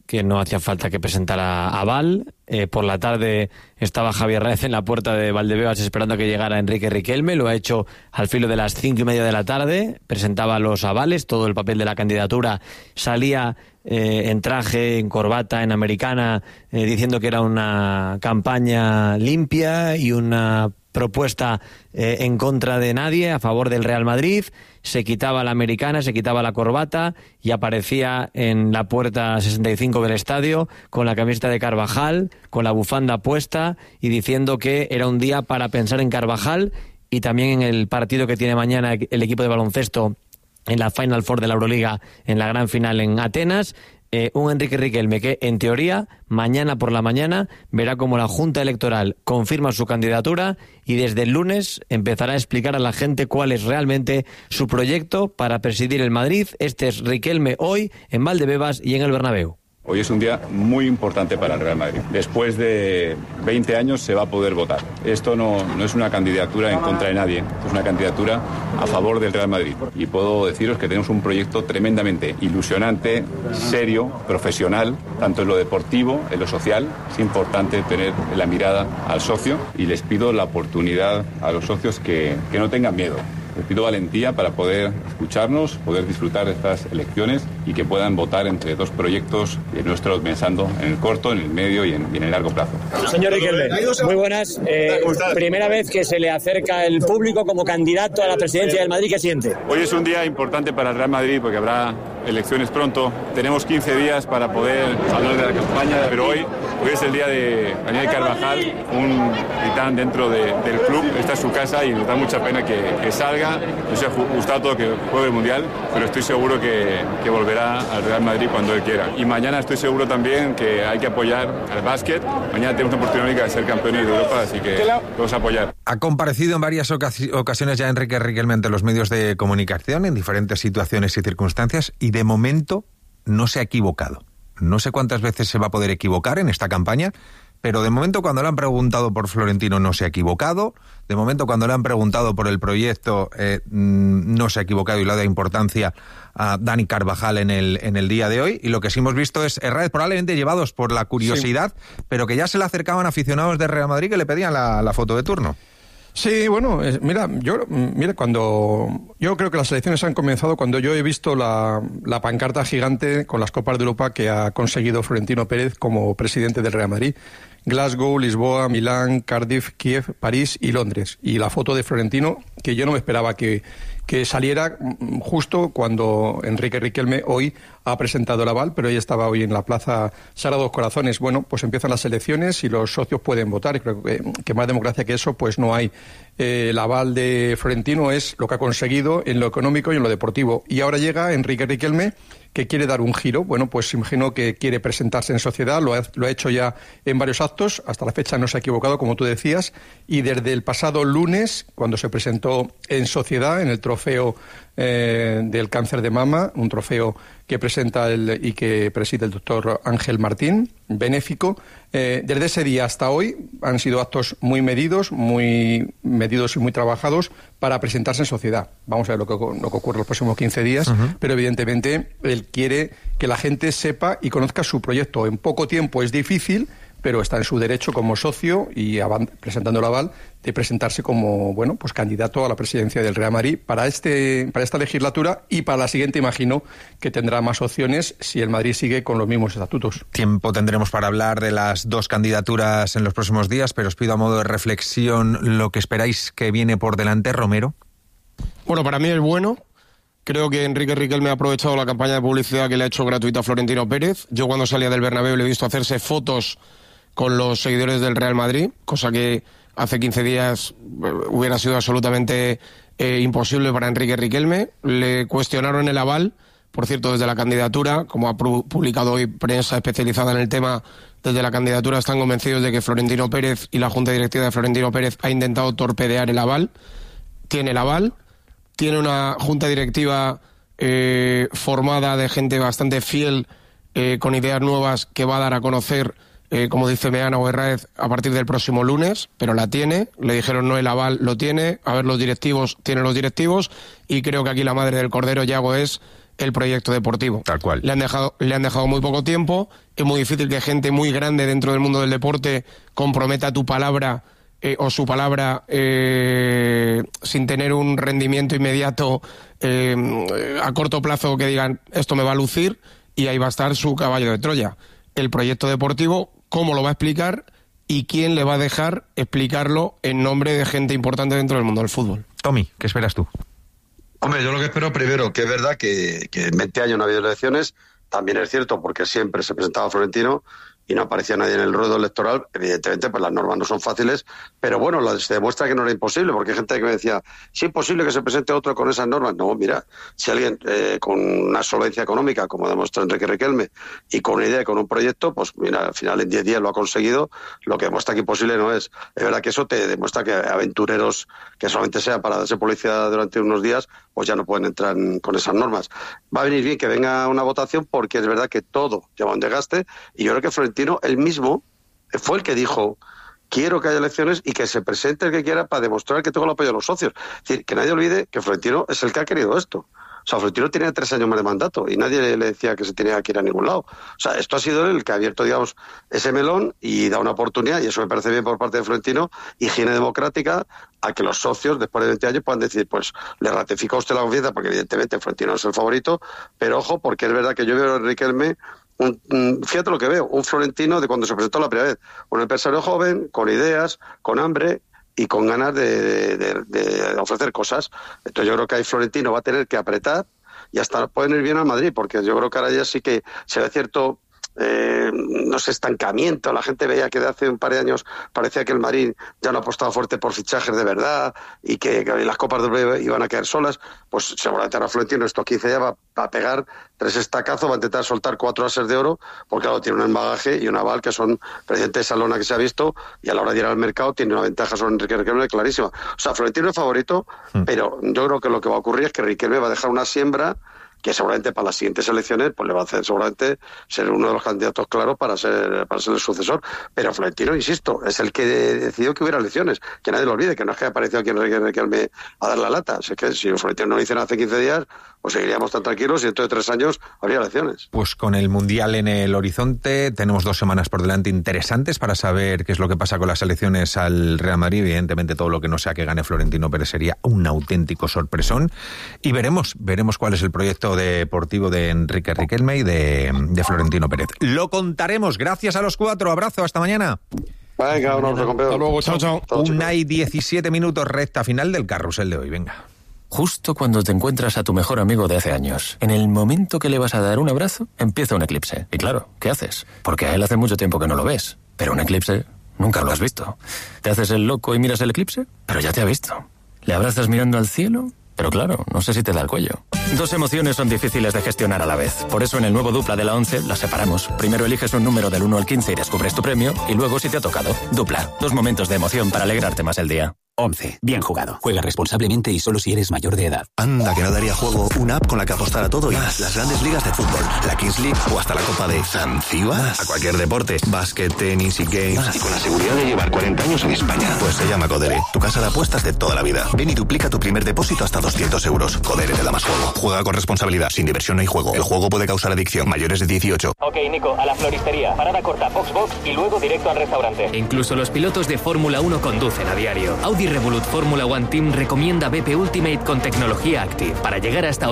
que no hacía falta que presentara aval. Por la tarde estaba Javier Raez en la puerta de Valdebebas esperando a que llegara Enrique Riquelme. Lo ha hecho al filo de las 5:30 de la tarde. Presentaba los avales, todo el papel de la candidatura. Salía en traje, en corbata, en americana, diciendo que era una campaña limpia y una propuesta en contra de nadie, a favor del Real Madrid. Se quitaba la americana, se quitaba la corbata y aparecía en la puerta 65 del estadio con la camiseta de Carvajal, con la bufanda puesta y diciendo que era un día para pensar en Carvajal y también en el partido que tiene mañana el equipo de baloncesto en la Final Four de la Euroliga, en la gran final en Atenas. Un Enrique Riquelme que, en teoría, mañana por la mañana verá cómo la Junta Electoral confirma su candidatura y desde el lunes empezará a explicar a la gente cuál es realmente su proyecto para presidir el Madrid. Este es Riquelme hoy en Valdebebas y en el Bernabéu. Hoy es un día muy importante para el Real Madrid. Después de 20 años se va a poder votar. Esto no es una candidatura en contra de nadie, es una candidatura a favor del Real Madrid. Y puedo deciros que tenemos un proyecto tremendamente ilusionante, serio, profesional, tanto en lo deportivo, en lo social. Es importante tener la mirada al socio y les pido la oportunidad a los socios que no tengan miedo. Les pido valentía para poder escucharnos, poder disfrutar de estas elecciones y que puedan votar entre dos proyectos nuestros pensando en el corto, en el medio y en el largo plazo. Señor Riquelme, muy buenas. Primera vez que se le acerca el público como candidato a la presidencia del Madrid, ¿qué siente? Hoy es un día importante para el Real Madrid porque habrá elecciones pronto. Tenemos 15 días para poder hablar de la campaña, pero hoy es el día de Daniel Carvajal, un titán dentro del club. Esta es su casa y nos da mucha pena que salga. Nos ha gustado todo que juegue el Mundial, pero estoy seguro que volverá al Real Madrid cuando él quiera. Y mañana estoy seguro también que hay que apoyar al básquet. Mañana tenemos una oportunidad única de ser campeones de Europa, así que vamos a apoyar. Ha comparecido en varias ocasiones ya Enrique Riquelme ante los medios de comunicación en diferentes situaciones y circunstancias y de momento no se ha equivocado. No sé cuántas veces se va a poder equivocar en esta campaña, pero de momento cuando le han preguntado por Florentino no se ha equivocado, de momento cuando le han preguntado por el proyecto no se ha equivocado y le ha dado importancia a Dani Carvajal en el día de hoy, y lo que sí hemos visto es errores probablemente llevados por la curiosidad, pero que ya se le acercaban aficionados de Real Madrid que le pedían la foto de turno. Sí, bueno, yo creo que las elecciones han comenzado cuando yo he visto la pancarta gigante con las Copas de Europa que ha conseguido Florentino Pérez como presidente del Real Madrid. Glasgow, Lisboa, Milán, Cardiff, Kiev, París y Londres. Y la foto de Florentino, que yo no me esperaba que saliera justo cuando Enrique Riquelme hoy ha presentado el aval, pero ella estaba hoy en la Plaza Sagrados Corazones. Bueno, pues empiezan las elecciones y los socios pueden votar. Y creo que más democracia que eso pues no hay. El aval de Florentino es lo que ha conseguido en lo económico y en lo deportivo. Y ahora llega Enrique Riquelme, que quiere dar un giro. Bueno, pues imagino que quiere presentarse en sociedad, lo ha hecho ya en varios actos, hasta la fecha no se ha equivocado, como tú decías, y desde el pasado lunes, cuando se presentó en sociedad, en el trofeo del cáncer de mama, un trofeo que presenta y que preside el doctor Ángel Martín, benéfico, desde ese día hasta hoy han sido actos muy medidos y muy trabajados para presentarse en sociedad. Vamos a ver lo que ocurre los próximos 15 días, pero evidentemente él quiere que la gente sepa y conozca su proyecto. En poco tiempo es difícil, pero está en su derecho como socio y presentando el aval de presentarse como pues candidato a la presidencia del Real Madrid para esta legislatura, y para la siguiente imagino que tendrá más opciones si el Madrid sigue con los mismos estatutos. Tiempo tendremos para hablar de las dos candidaturas en los próximos días, pero os pido a modo de reflexión lo que esperáis que viene por delante. Romero. Bueno, para mí es bueno. Creo que Enrique Riquelme ha aprovechado la campaña de publicidad que le ha hecho gratuita a Florentino Pérez. Yo cuando salía del Bernabéu le he visto hacerse fotos con los seguidores del Real Madrid, cosa que hace 15 días hubiera sido absolutamente imposible para Enrique Riquelme. Le cuestionaron el aval, por cierto, desde la candidatura, como ha publicado hoy prensa especializada en el tema, desde la candidatura están convencidos de que Florentino Pérez y la Junta Directiva de Florentino Pérez ha intentado torpedear el aval. Tiene el aval, tiene una Junta Directiva formada de gente bastante fiel, con ideas nuevas que va a dar a conocer, como dice Meana o Herráez, a partir del próximo lunes, pero la tiene. Le dijeron no, el aval lo tiene. A ver, los directivos tienen los directivos, y creo que aquí la madre del cordero, Yago, es el proyecto deportivo. Tal cual. Le han dejado muy poco tiempo. Es muy difícil que gente muy grande dentro del mundo del deporte comprometa tu palabra o su palabra sin tener un rendimiento inmediato a corto plazo que digan esto me va a lucir, y ahí va a estar su caballo de Troya. El proyecto deportivo, cómo lo va a explicar y quién le va a dejar explicarlo en nombre de gente importante dentro del mundo del fútbol. Tommy, ¿qué esperas tú? Hombre, yo lo que espero primero, que es verdad que en 20 años no ha habido elecciones, también es cierto porque siempre se presentaba Florentino y no aparecía nadie en el ruedo electoral. Evidentemente, pues las normas no son fáciles, pero bueno, se demuestra que no era imposible, porque hay gente que me decía, ¿es imposible que se presente otro con esas normas? No, mira, si alguien con una solvencia económica, como demuestra Enrique Riquelme, y con una idea y con un proyecto, pues mira, al final en 10 días lo ha conseguido. Lo que demuestra que imposible no es. Es verdad que eso te demuestra que aventureros que solamente sea para darse publicidad durante unos días, pues ya no pueden entrar con esas normas. Va a venir bien que venga una votación, porque es verdad que todo lleva un desgaste, y yo creo que Florentino él mismo fue el que dijo, quiero que haya elecciones y que se presente el que quiera para demostrar que tengo el apoyo de los socios. Es decir, que nadie olvide que Florentino es el que ha querido esto. O sea, Florentino tenía 3 años más de mandato y nadie le decía que se tenía que ir a ningún lado. O sea, esto ha sido él el que ha abierto, digamos, ese melón y da una oportunidad, y eso me parece bien por parte de Florentino, higiene democrática, a que los socios, después de 20 años, puedan decir, pues, le ratifica a usted la confianza, porque evidentemente Florentino es el favorito, pero ojo, porque es verdad que yo veo a Riquelme, fíjate lo que veo, un Florentino de cuando se presentó la primera vez, un empresario joven, con ideas, con hambre y con ganas de ofrecer cosas. Entonces yo creo que ahí Florentino va a tener que apretar y hasta pueden ir bien al Madrid, porque yo creo que ahora ya sí que se ve cierto no sé, estancamiento. La gente veía que de hace un par de años parecía que el Madrid ya no apostaba fuerte por fichajes de verdad y que las copas del Rey iban a caer solas. Pues seguramente ahora Florentino estos 15 ya va a pegar 3 estacazos, va a intentar soltar 4 ases de oro, porque claro, tiene un bagaje y un aval que son presidente de Salona que se ha visto, y a la hora de ir al mercado tiene una ventaja sobre Enrique Riquelme clarísima. O sea, Florentino es favorito, pero yo creo que lo que va a ocurrir es que Riquelme va a dejar una siembra que seguramente para las siguientes elecciones pues le va a hacer seguramente ser uno de los candidatos claros para ser el sucesor. Pero Florentino, insisto, es el que decidió que hubiera elecciones, que nadie lo olvide, que no es que haya aparecido aquí Enrique Riquelme a dar la lata. Es que si Florentino no lo hicieron hace 15 días, pues seguiríamos tan tranquilos y dentro de 3 años habría elecciones. Pues con el Mundial en el horizonte, tenemos 2 semanas por delante interesantes para saber qué es lo que pasa con las elecciones al Real Madrid. Evidentemente todo lo que no sea que gane Florentino Pérez sería un auténtico sorpresón, y veremos cuál es el proyecto deportivo de Enrique Riquelme y de Florentino Pérez. Lo contaremos. Gracias a los 4. Abrazo, hasta mañana. Venga, un abrazo, campeón. Hasta luego, chao, chao. 1:17, recta final del carrusel de hoy. Venga. Justo cuando te encuentras a tu mejor amigo de hace años, en el momento que le vas a dar un abrazo, empieza un eclipse. Y claro, ¿qué haces? Porque a él hace mucho tiempo que no lo ves. Pero un eclipse nunca lo has visto. ¿Te haces el loco y miras el eclipse? Pero ya te ha visto. ¿Le abrazas mirando al cielo? Pero claro, no sé si te da el cuello. 2 emociones son difíciles de gestionar a la vez. Por eso en el nuevo Dupla de la 11 las separamos. Primero eliges un número del 1 al 15 y descubres tu premio, y luego si te ha tocado. Dupla, 2 momentos de emoción para alegrarte más el día. 11. Bien jugado. Juega responsablemente y solo si eres mayor de edad. Anda, que no daría juego una app con la que apostar a todo y más. Las grandes ligas de fútbol, la Kings League o hasta la Copa de Zanzíbar. A cualquier deporte, básquet, tenis y games. Más. Y con la seguridad de llevar 40 años en España. Pues se llama Codere, tu casa de apuestas de toda la vida. Ven y duplica tu primer depósito hasta 200 euros. Codere te da más juego. Juega con responsabilidad. Sin diversión no hay juego. El juego puede causar adicción. Mayores de 18. Ok, Nico, a la floristería. Parada corta, box y luego directo al restaurante. Incluso los pilotos de Fórmula 1 conducen a diario. Audi Revolut Fórmula One Team recomienda BP Ultimate con tecnología Active para llegar hasta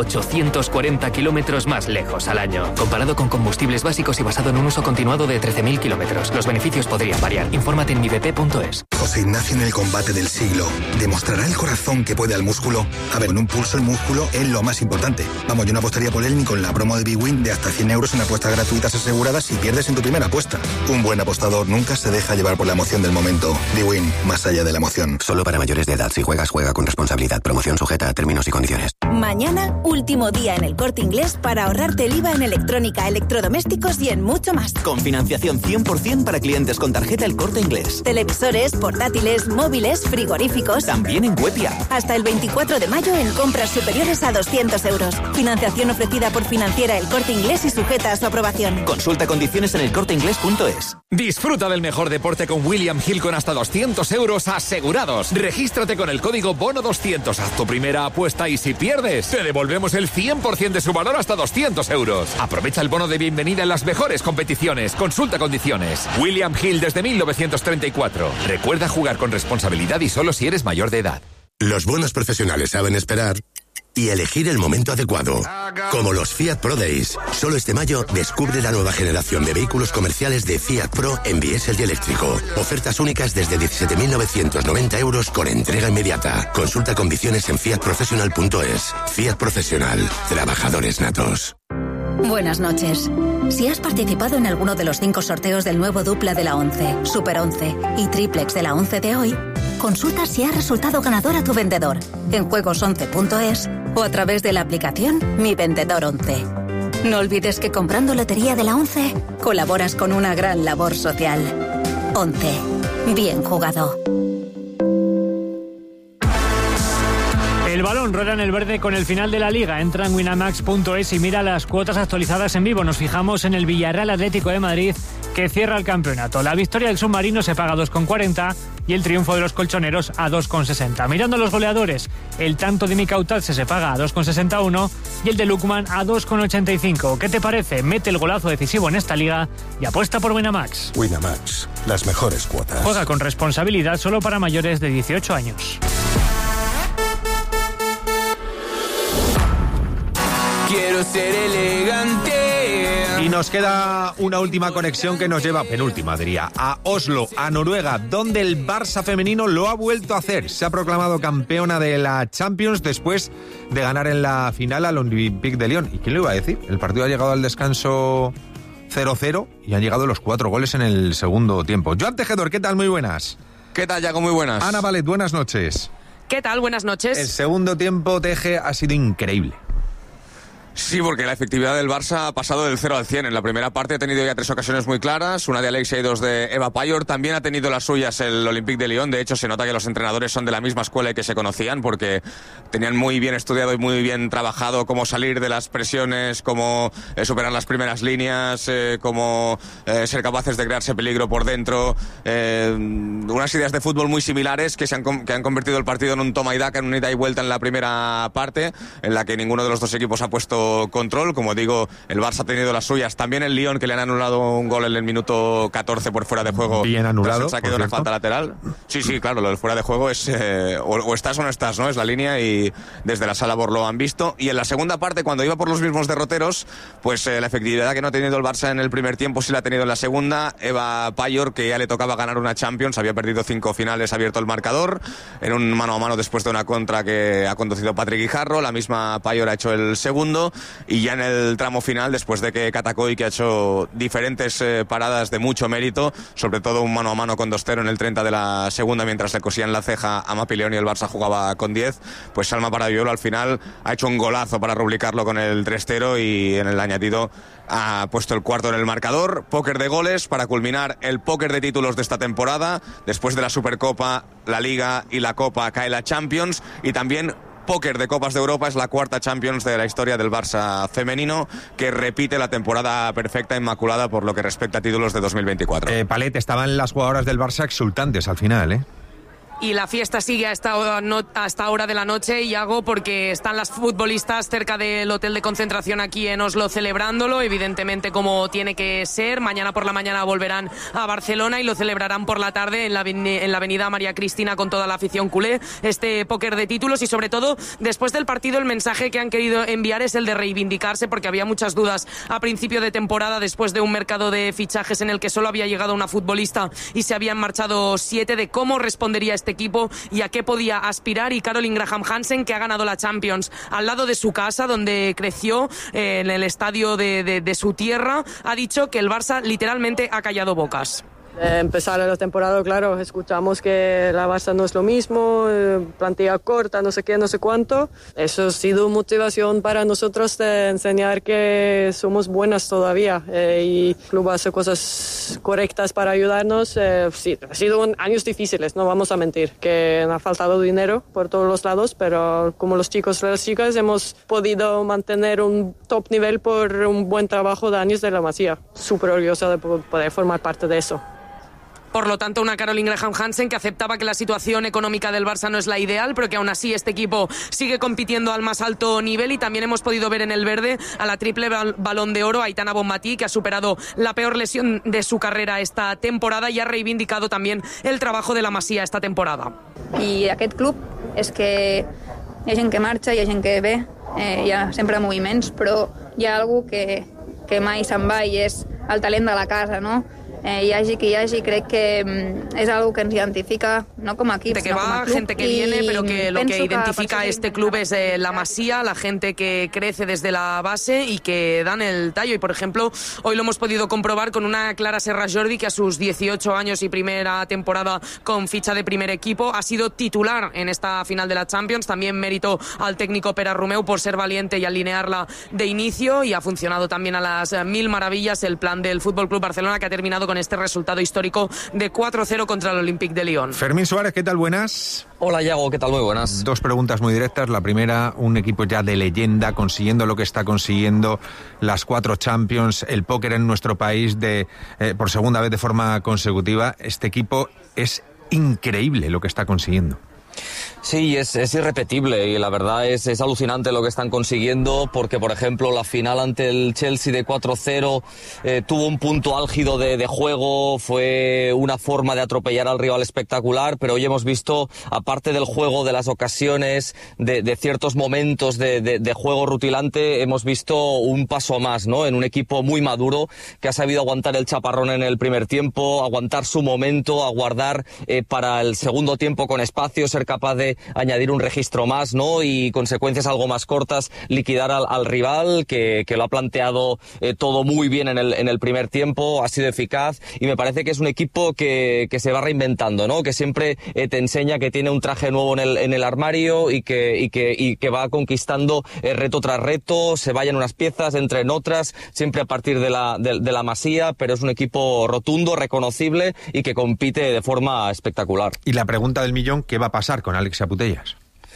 840 kilómetros más lejos al año. Comparado con combustibles básicos y basado en un uso continuado de 13.000 kilómetros, los beneficios podrían variar. Infórmate en mibp.es. José Ignacio en el combate del siglo. ¿Demostrará el corazón que puede al músculo? A ver, en un pulso el músculo es lo más importante. Vamos, yo no apostaría por él ni con la promo de Big Win de hasta 100 euros en apuestas gratuitas aseguradas si pierdes en tu primera apuesta. Un buen apostador nunca se deja llevar por la emoción del momento. Big Win, más allá de la emoción. Solo para mayores de edad. Si juegas, juega con responsabilidad. Promoción sujeta a términos y condiciones. Mañana, último día en el Corte Inglés para ahorrarte el IVA en electrónica, electrodomésticos y en mucho más. Con financiación 100% para clientes con tarjeta El Corte Inglés. Televisores, portátiles, móviles, frigoríficos. También en Cuepia. Hasta el 24 de mayo en compras superiores a 200 euros. Financiación ofrecida por Financiera El Corte Inglés y sujeta a su aprobación. Consulta condiciones en elcorteinglés.es. Disfruta del mejor deporte con William Hill con hasta 200 euros asegurados. Regístrate con el código BONO200. Haz tu primera apuesta y si pierdes viernes. Te devolvemos el 100% de su valor hasta 200 euros. Aprovecha el bono de bienvenida en las mejores competiciones. Consulta condiciones. William Hill desde 1934. Recuerda jugar con responsabilidad y solo si eres mayor de edad. Los buenos profesionales saben esperar y elegir el momento adecuado. Como los Fiat Pro Days. Solo este mayo descubre la nueva generación de vehículos comerciales de Fiat Pro en diésel y eléctrico. Ofertas únicas desde 17.990 euros con entrega inmediata. Consulta condiciones en fiatprofessional.es. Fiat Profesional. Trabajadores natos. Buenas noches. Si has participado en alguno de los 5 sorteos del nuevo dupla de la 11, Super 11 y triplex de la 11 de hoy, consulta si ha resultado ganador a tu vendedor en juegos11.es o a través de la aplicación Mi Vendedor 11. No olvides que comprando lotería de la 11 colaboras con una gran labor social. 11. Bien jugado. El balón rueda en el verde con el final de la Liga. Entra en winamax.es y mira las cuotas actualizadas en vivo. Nos fijamos en el Villarreal Atlético de Madrid, que cierra el campeonato. La victoria del submarino se paga a 2,40 y el triunfo de los colchoneros a 2,60. Mirando a los goleadores, el tanto de Mika Utadze se paga a 2,61 y el de Lukman a 2,85. ¿Qué te parece? Mete el golazo decisivo en esta liga y apuesta por Winamax. Winamax, las mejores cuotas. Juega con responsabilidad solo para mayores de 18 años. Quiero ser elegante. Y nos queda una última conexión que nos lleva, penúltima diría, a Oslo, a Noruega, donde el Barça femenino lo ha vuelto a hacer. Se ha proclamado campeona de la Champions después de ganar en la final al Olympique de Lyon. ¿Y quién lo iba a decir? El partido ha llegado al descanso 0-0 y han llegado los 4 goles en el segundo tiempo. Joan Tejedor, ¿qué tal? Muy buenas. ¿Qué tal, Yago? Muy buenas. Ana Valet, buenas noches. ¿Qué tal? Buenas noches. El segundo tiempo, Teje, ha sido increíble. Sí, porque la efectividad del Barça ha pasado del 0 al 100. En la primera parte ha tenido ya 3 ocasiones muy claras, una de Alexia y 2 de Eva Payor. También ha tenido las suyas el Olympique de Lyon. De hecho, se nota que los entrenadores son de la misma escuela y que se conocían, porque tenían muy bien estudiado y muy bien trabajado cómo salir de las presiones, cómo superar las primeras líneas, cómo ser capaces de crearse peligro por dentro. Unas ideas de fútbol muy similares que han convertido el partido en un toma y daca, en una ida y vuelta en la primera parte, en la que ninguno de los dos equipos ha puesto control. Como digo, el Barça ha tenido las suyas. También el Lyon, que le han anulado un gol en el minuto 14 por fuera de juego. Bien anulado. Tras el saque de una falta lateral. Sí, claro, lo del fuera de juego es o estás o no estás, ¿no? Es la línea y desde la sala Bor lo han visto. Y en la segunda parte, cuando iba por los mismos derroteros, pues la efectividad que no ha tenido el Barça en el primer tiempo sí la ha tenido en la segunda. Eva Payor, que ya le tocaba ganar una Champions, había perdido 5 finales, ha abierto el marcador en un mano a mano después de una contra que ha conducido Patrick Guijarro. La misma Payor ha hecho el segundo. Y ya en el tramo final, después de que Katakoi, que ha hecho diferentes paradas de mucho mérito, sobre todo un mano a mano con 2-0 en el 30 de la segunda, mientras le cosían la ceja a Mapileón y el Barça jugaba con 10, pues Salma Paradiolo al final ha hecho un golazo para rubricarlo con el 3-0 y en el añadido ha puesto el cuarto en el marcador. Póker de goles para culminar el póker de títulos de esta temporada. Después de la Supercopa, la Liga y la Copa cae la Champions, y también póker de Copas de Europa. Es la cuarta Champions de la historia del Barça femenino, que repite la temporada perfecta, inmaculada por lo que respecta a títulos de 2024. Palet, estaban las jugadoras del Barça exultantes al final, ¿eh? Y la fiesta sigue hasta hora de la noche, Iago, porque están las futbolistas cerca del hotel de concentración aquí en Oslo celebrándolo, evidentemente como tiene que ser. Mañana por la mañana volverán a Barcelona y lo celebrarán por la tarde en la avenida María Cristina con toda la afición culé, este póker de títulos. Y sobre todo, después del partido, el mensaje que han querido enviar es el de reivindicarse, porque había muchas dudas a principio de temporada, después de un mercado de fichajes en el que solo había llegado una futbolista y se habían marchado 7, de cómo respondería este equipo y a qué podía aspirar. Y Caroline Graham Hansen, que ha ganado la Champions al lado de su casa, donde creció, en el estadio de su tierra, ha dicho que el Barça literalmente ha callado bocas. Empezar la temporada, claro, escuchamos que la Barça no es lo mismo, plantilla corta, no sé qué, no sé cuánto. Eso ha sido motivación para nosotros de enseñar que somos buenas todavía, y el club hace cosas correctas para ayudarnos. Sí, ha sido años difíciles, no vamos a mentir, que ha faltado dinero por todos los lados, pero como los chicos y las chicas hemos podido mantener un top nivel por un buen trabajo de años de la Masía. Súper orgullosa de poder formar parte de eso. Por lo tanto, una Caroline Graham Hansen que aceptaba que la situación económica del Barça no es la ideal, pero que aún así este equipo sigue compitiendo al más alto nivel. Y también hemos podido ver en el verde a la triple Balón de Oro, Aitana Bonmatí, que ha superado la peor lesión de su carrera esta temporada y ha reivindicado también el trabajo de la Masía esta temporada. I aquest club és que hi ha gent que marxa, hi ha gent que ve, hi ha sempre moviments, però hi ha algú que mai se'n va i és el talent de la casa, no? Hi hagi qui hi hagi, crec que es algo que nos identifica, no como equipo, que va, gente que viene, pero que lo que identifica a este club es la Masía, la gente que crece desde la base y que dan el tallo. Y, por ejemplo, hoy lo hemos podido comprobar con una Clara Serra Jordi, que a sus 18 años y primera temporada con ficha de primer equipo ha sido titular en esta final de la Champions. También mérito al técnico Pere Romeu por ser valiente y alinearla de inicio, y ha funcionado también a las mil maravillas el plan del Fútbol Club Barcelona, que ha terminado con este resultado histórico de 4-0 contra el Olympique de Lyon. Fermín Suárez, ¿qué tal? Buenas. Hola, Iago, ¿qué tal? Muy buenas. Dos preguntas muy directas. La primera, un equipo ya de leyenda, consiguiendo lo que está consiguiendo, las 4 Champions, el póker en nuestro país por segunda vez de forma consecutiva. Este equipo es increíble lo que está consiguiendo. Sí, es irrepetible y la verdad es alucinante lo que están consiguiendo, porque por ejemplo la final ante el Chelsea de 4-0 tuvo un punto álgido de juego, fue una forma de atropellar al rival espectacular, pero hoy hemos visto, aparte del juego, de las ocasiones, de ciertos momentos de juego rutilante, hemos visto un paso más, ¿no? En un equipo muy maduro que ha sabido aguantar el chaparrón en el primer tiempo, aguantar su momento, aguardar para el segundo tiempo con espacio, ser capaz de añadir un registro más, ¿no? Y consecuencias algo más cortas, liquidar al rival, que lo ha planteado todo muy bien en el primer tiempo, ha sido eficaz, y me parece que es un equipo que se va reinventando, ¿no? Que siempre te enseña que tiene un traje nuevo en el armario y que va conquistando reto tras reto, se vayan unas piezas, entren otras, siempre a partir de la Masía, pero es un equipo rotundo, reconocible y que compite de forma espectacular. Y la pregunta del millón, ¿qué va a pasar con Alexia Putellas?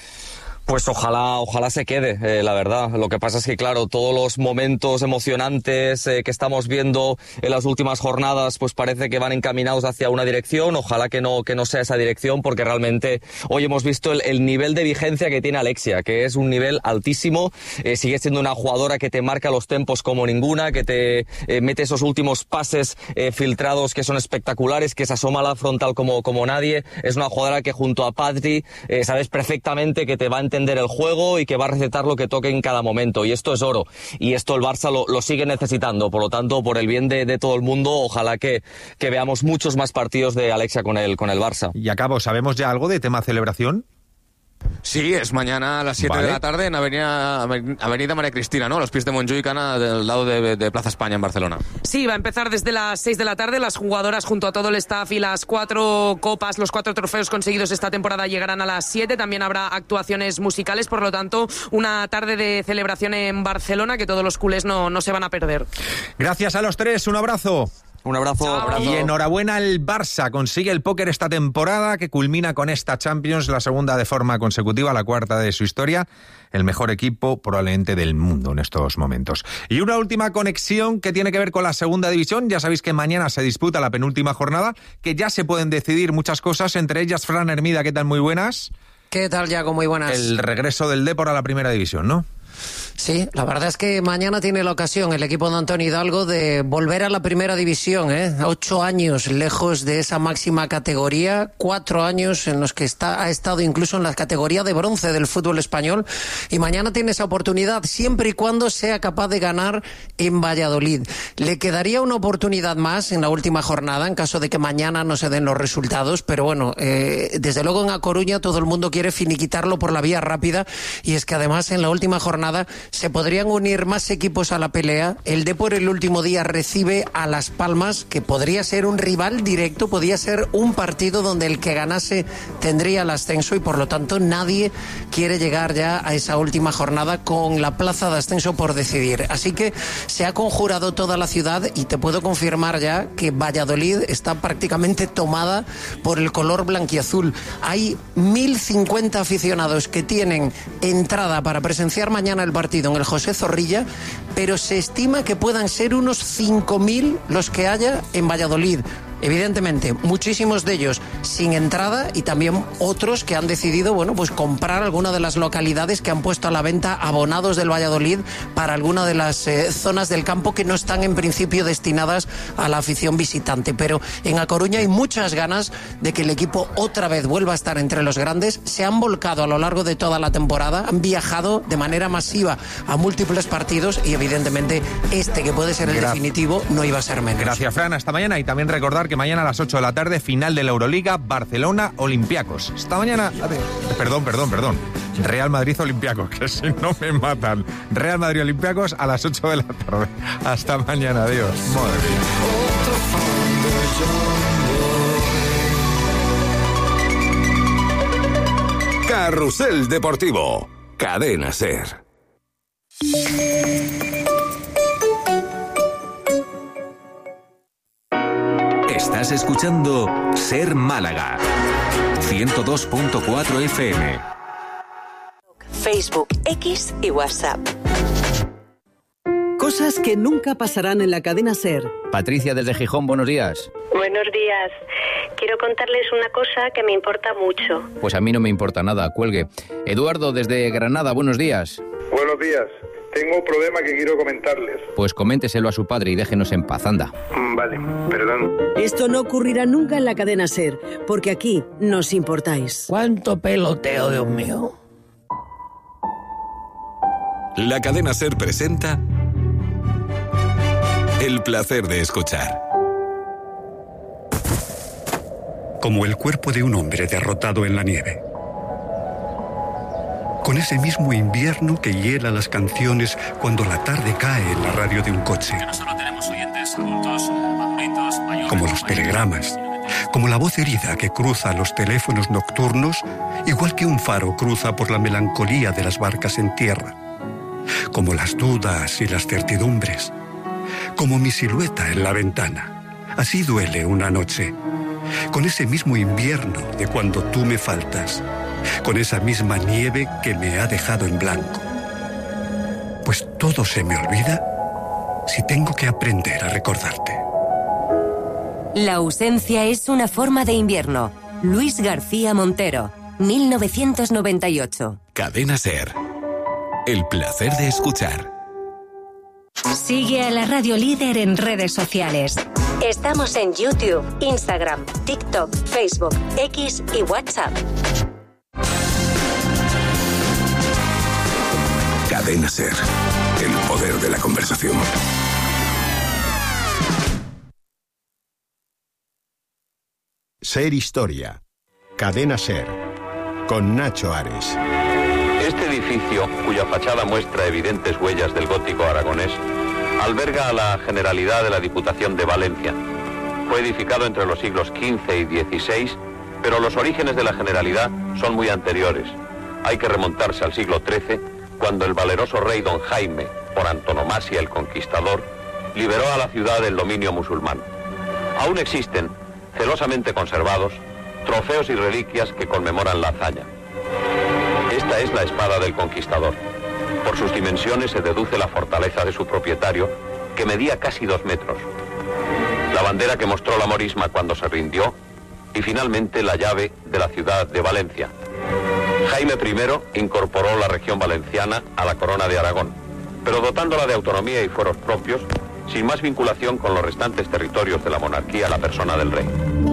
Pues ojalá se quede, la verdad. Lo que pasa es que, claro, todos los momentos emocionantes que estamos viendo en las últimas jornadas, pues parece que van encaminados hacia una dirección. Ojalá que no sea esa dirección, porque realmente hoy hemos visto el nivel de vigencia que tiene Alexia, que es un nivel altísimo. Sigue siendo una jugadora que te marca los tempos como ninguna, que te mete esos últimos pases filtrados que son espectaculares, que se asoma a la frontal como nadie. Es una jugadora que junto a Patri sabes perfectamente que te va a entender el juego y que va a recetar lo que toque en cada momento, y esto es oro, y esto el Barça lo sigue necesitando. Por lo tanto, por el bien de todo el mundo, ojalá que veamos muchos más partidos de Alexia con el Barça. Y a cabo, ¿sabemos ya algo de tema celebración? Sí, es mañana a las 7 de la tarde en Avenida María Cristina, ¿no? Los pies de Montjuïc, del lado de Plaza España en Barcelona. Sí, va a empezar desde las 6 de la tarde. Las jugadoras junto a todo el staff y las 4 copas, los 4 trofeos conseguidos esta temporada llegarán a las 7. También habrá actuaciones musicales, por lo tanto, una tarde de celebración en Barcelona que todos los culés no se van a perder. Gracias a los tres, un abrazo. Un abrazo. Y enhorabuena al Barça, consigue el póker esta temporada, que culmina con esta Champions, la segunda de forma consecutiva, la cuarta de su historia, el mejor equipo probablemente del mundo en estos momentos. Y una última conexión que tiene que ver con la segunda división. Ya sabéis que mañana se disputa la penúltima jornada, que ya se pueden decidir muchas cosas, entre ellas Fran Hermida. ¿Qué tal? Muy buenas. ¿Qué tal, Iago? Muy buenas. El regreso del Depor a la primera división, ¿no? Sí, la verdad es que mañana tiene la ocasión el equipo de Antonio Hidalgo de volver a la primera división, 8 años lejos de esa máxima categoría, 4 años en los que ha estado incluso en la categoría de bronce del fútbol español, y mañana tiene esa oportunidad siempre y cuando sea capaz de ganar en Valladolid. Le quedaría una oportunidad más en la última jornada en caso de que mañana no se den los resultados, pero bueno, desde luego en A Coruña todo el mundo quiere finiquitarlo por la vía rápida, y es que además en la última jornada se podrían unir más equipos a la pelea. El Depor el último día recibe a Las Palmas, que podría ser un rival directo, podría ser un partido donde el que ganase tendría el ascenso, y por lo tanto nadie quiere llegar ya a esa última jornada con la plaza de ascenso por decidir. Así que se ha conjurado toda la ciudad, y te puedo confirmar ya que Valladolid está prácticamente tomada por el color blanquiazul. Hay 1.050 aficionados que tienen entrada para presenciar mañana el partido en el José Zorrilla, pero se estima que puedan ser unos 5.000 los que haya en Valladolid. Evidentemente, muchísimos de ellos sin entrada y también otros que han decidido, bueno, pues comprar alguna de las localidades que han puesto a la venta abonados del Valladolid para alguna de las zonas del campo que no están en principio destinadas a la afición visitante. Pero en A Coruña hay muchas ganas de que el equipo otra vez vuelva a estar entre los grandes. Se han volcado a lo largo de toda la temporada, han viajado de manera masiva a múltiples partidos y evidentemente este, que puede ser el definitivo, no iba a ser menos. Gracias, Fran, hasta mañana. Y también recordar que mañana a las 8 de la tarde, final de la Euroliga, Barcelona-Olympiacos. Hasta mañana. Perdón. Real Madrid-Olympiacos, que si no me matan. Real Madrid-Olympiacos a las 8 de la tarde. Hasta mañana, adiós. Madre mía. Carrusel Deportivo. Cadena SER. Estás escuchando SER Málaga 102.4 FM. Facebook, X y WhatsApp. Cosas que nunca pasarán en la cadena SER. Patricia desde Gijón, buenos días. Buenos días. Quiero contarles una cosa que me importa mucho. Pues a mí no me importa nada, cuelgue. Eduardo desde Granada, buenos días. Buenos días. Tengo un problema que quiero comentarles. Pues coménteselo a su padre y déjenos en paz, anda. Vale, perdón. Esto no ocurrirá nunca en la cadena SER, porque aquí nos importáis. ¡Cuánto peloteo, Dios mío! La cadena SER presenta El placer de escuchar. Como el cuerpo de un hombre derrotado en la nieve. Con ese mismo invierno que hiela las canciones cuando la tarde cae en la radio de un coche. Que no solo tenemos oyentes adultos, maduritos, mayores... Como los telegramas. Como la voz herida que cruza los teléfonos nocturnos, igual que un faro cruza por la melancolía de las barcas en tierra. Como las dudas y las certidumbres. Como mi silueta en la ventana. Así duele una noche. Con ese mismo invierno de cuando tú me faltas. Con esa misma nieve que me ha dejado en blanco. Pues todo se me olvida si tengo que aprender a recordarte. La ausencia es una forma de invierno. Luis García Montero, 1998. Cadena SER. El placer de escuchar. Sigue a la Radio Líder en redes sociales. Estamos en YouTube, Instagram, TikTok, Facebook, X y WhatsApp. Cadena SER. El poder de la conversación. SER Historia. Cadena SER. Con Nacho Ares. Este edificio, cuya fachada muestra evidentes huellas del gótico aragonés, alberga a la Generalidad de la Diputación de Valencia. Fue edificado entre los siglos XV y XVI, pero los orígenes de la Generalidad son muy anteriores. Hay que remontarse al siglo XIII, cuando el valeroso rey don Jaime, por antonomasia el conquistador, liberó a la ciudad del dominio musulmán. Aún existen, celosamente conservados, trofeos y reliquias que conmemoran la hazaña. Esta es la espada del conquistador. Por sus dimensiones se deduce la fortaleza de su propietario, que medía casi 2 metros. La bandera que mostró la morisma cuando se rindió, y finalmente la llave de la ciudad de Valencia. Jaime I incorporó la región valenciana a la corona de Aragón, pero dotándola de autonomía y fueros propios, sin más vinculación con los restantes territorios de la monarquía a la persona del rey.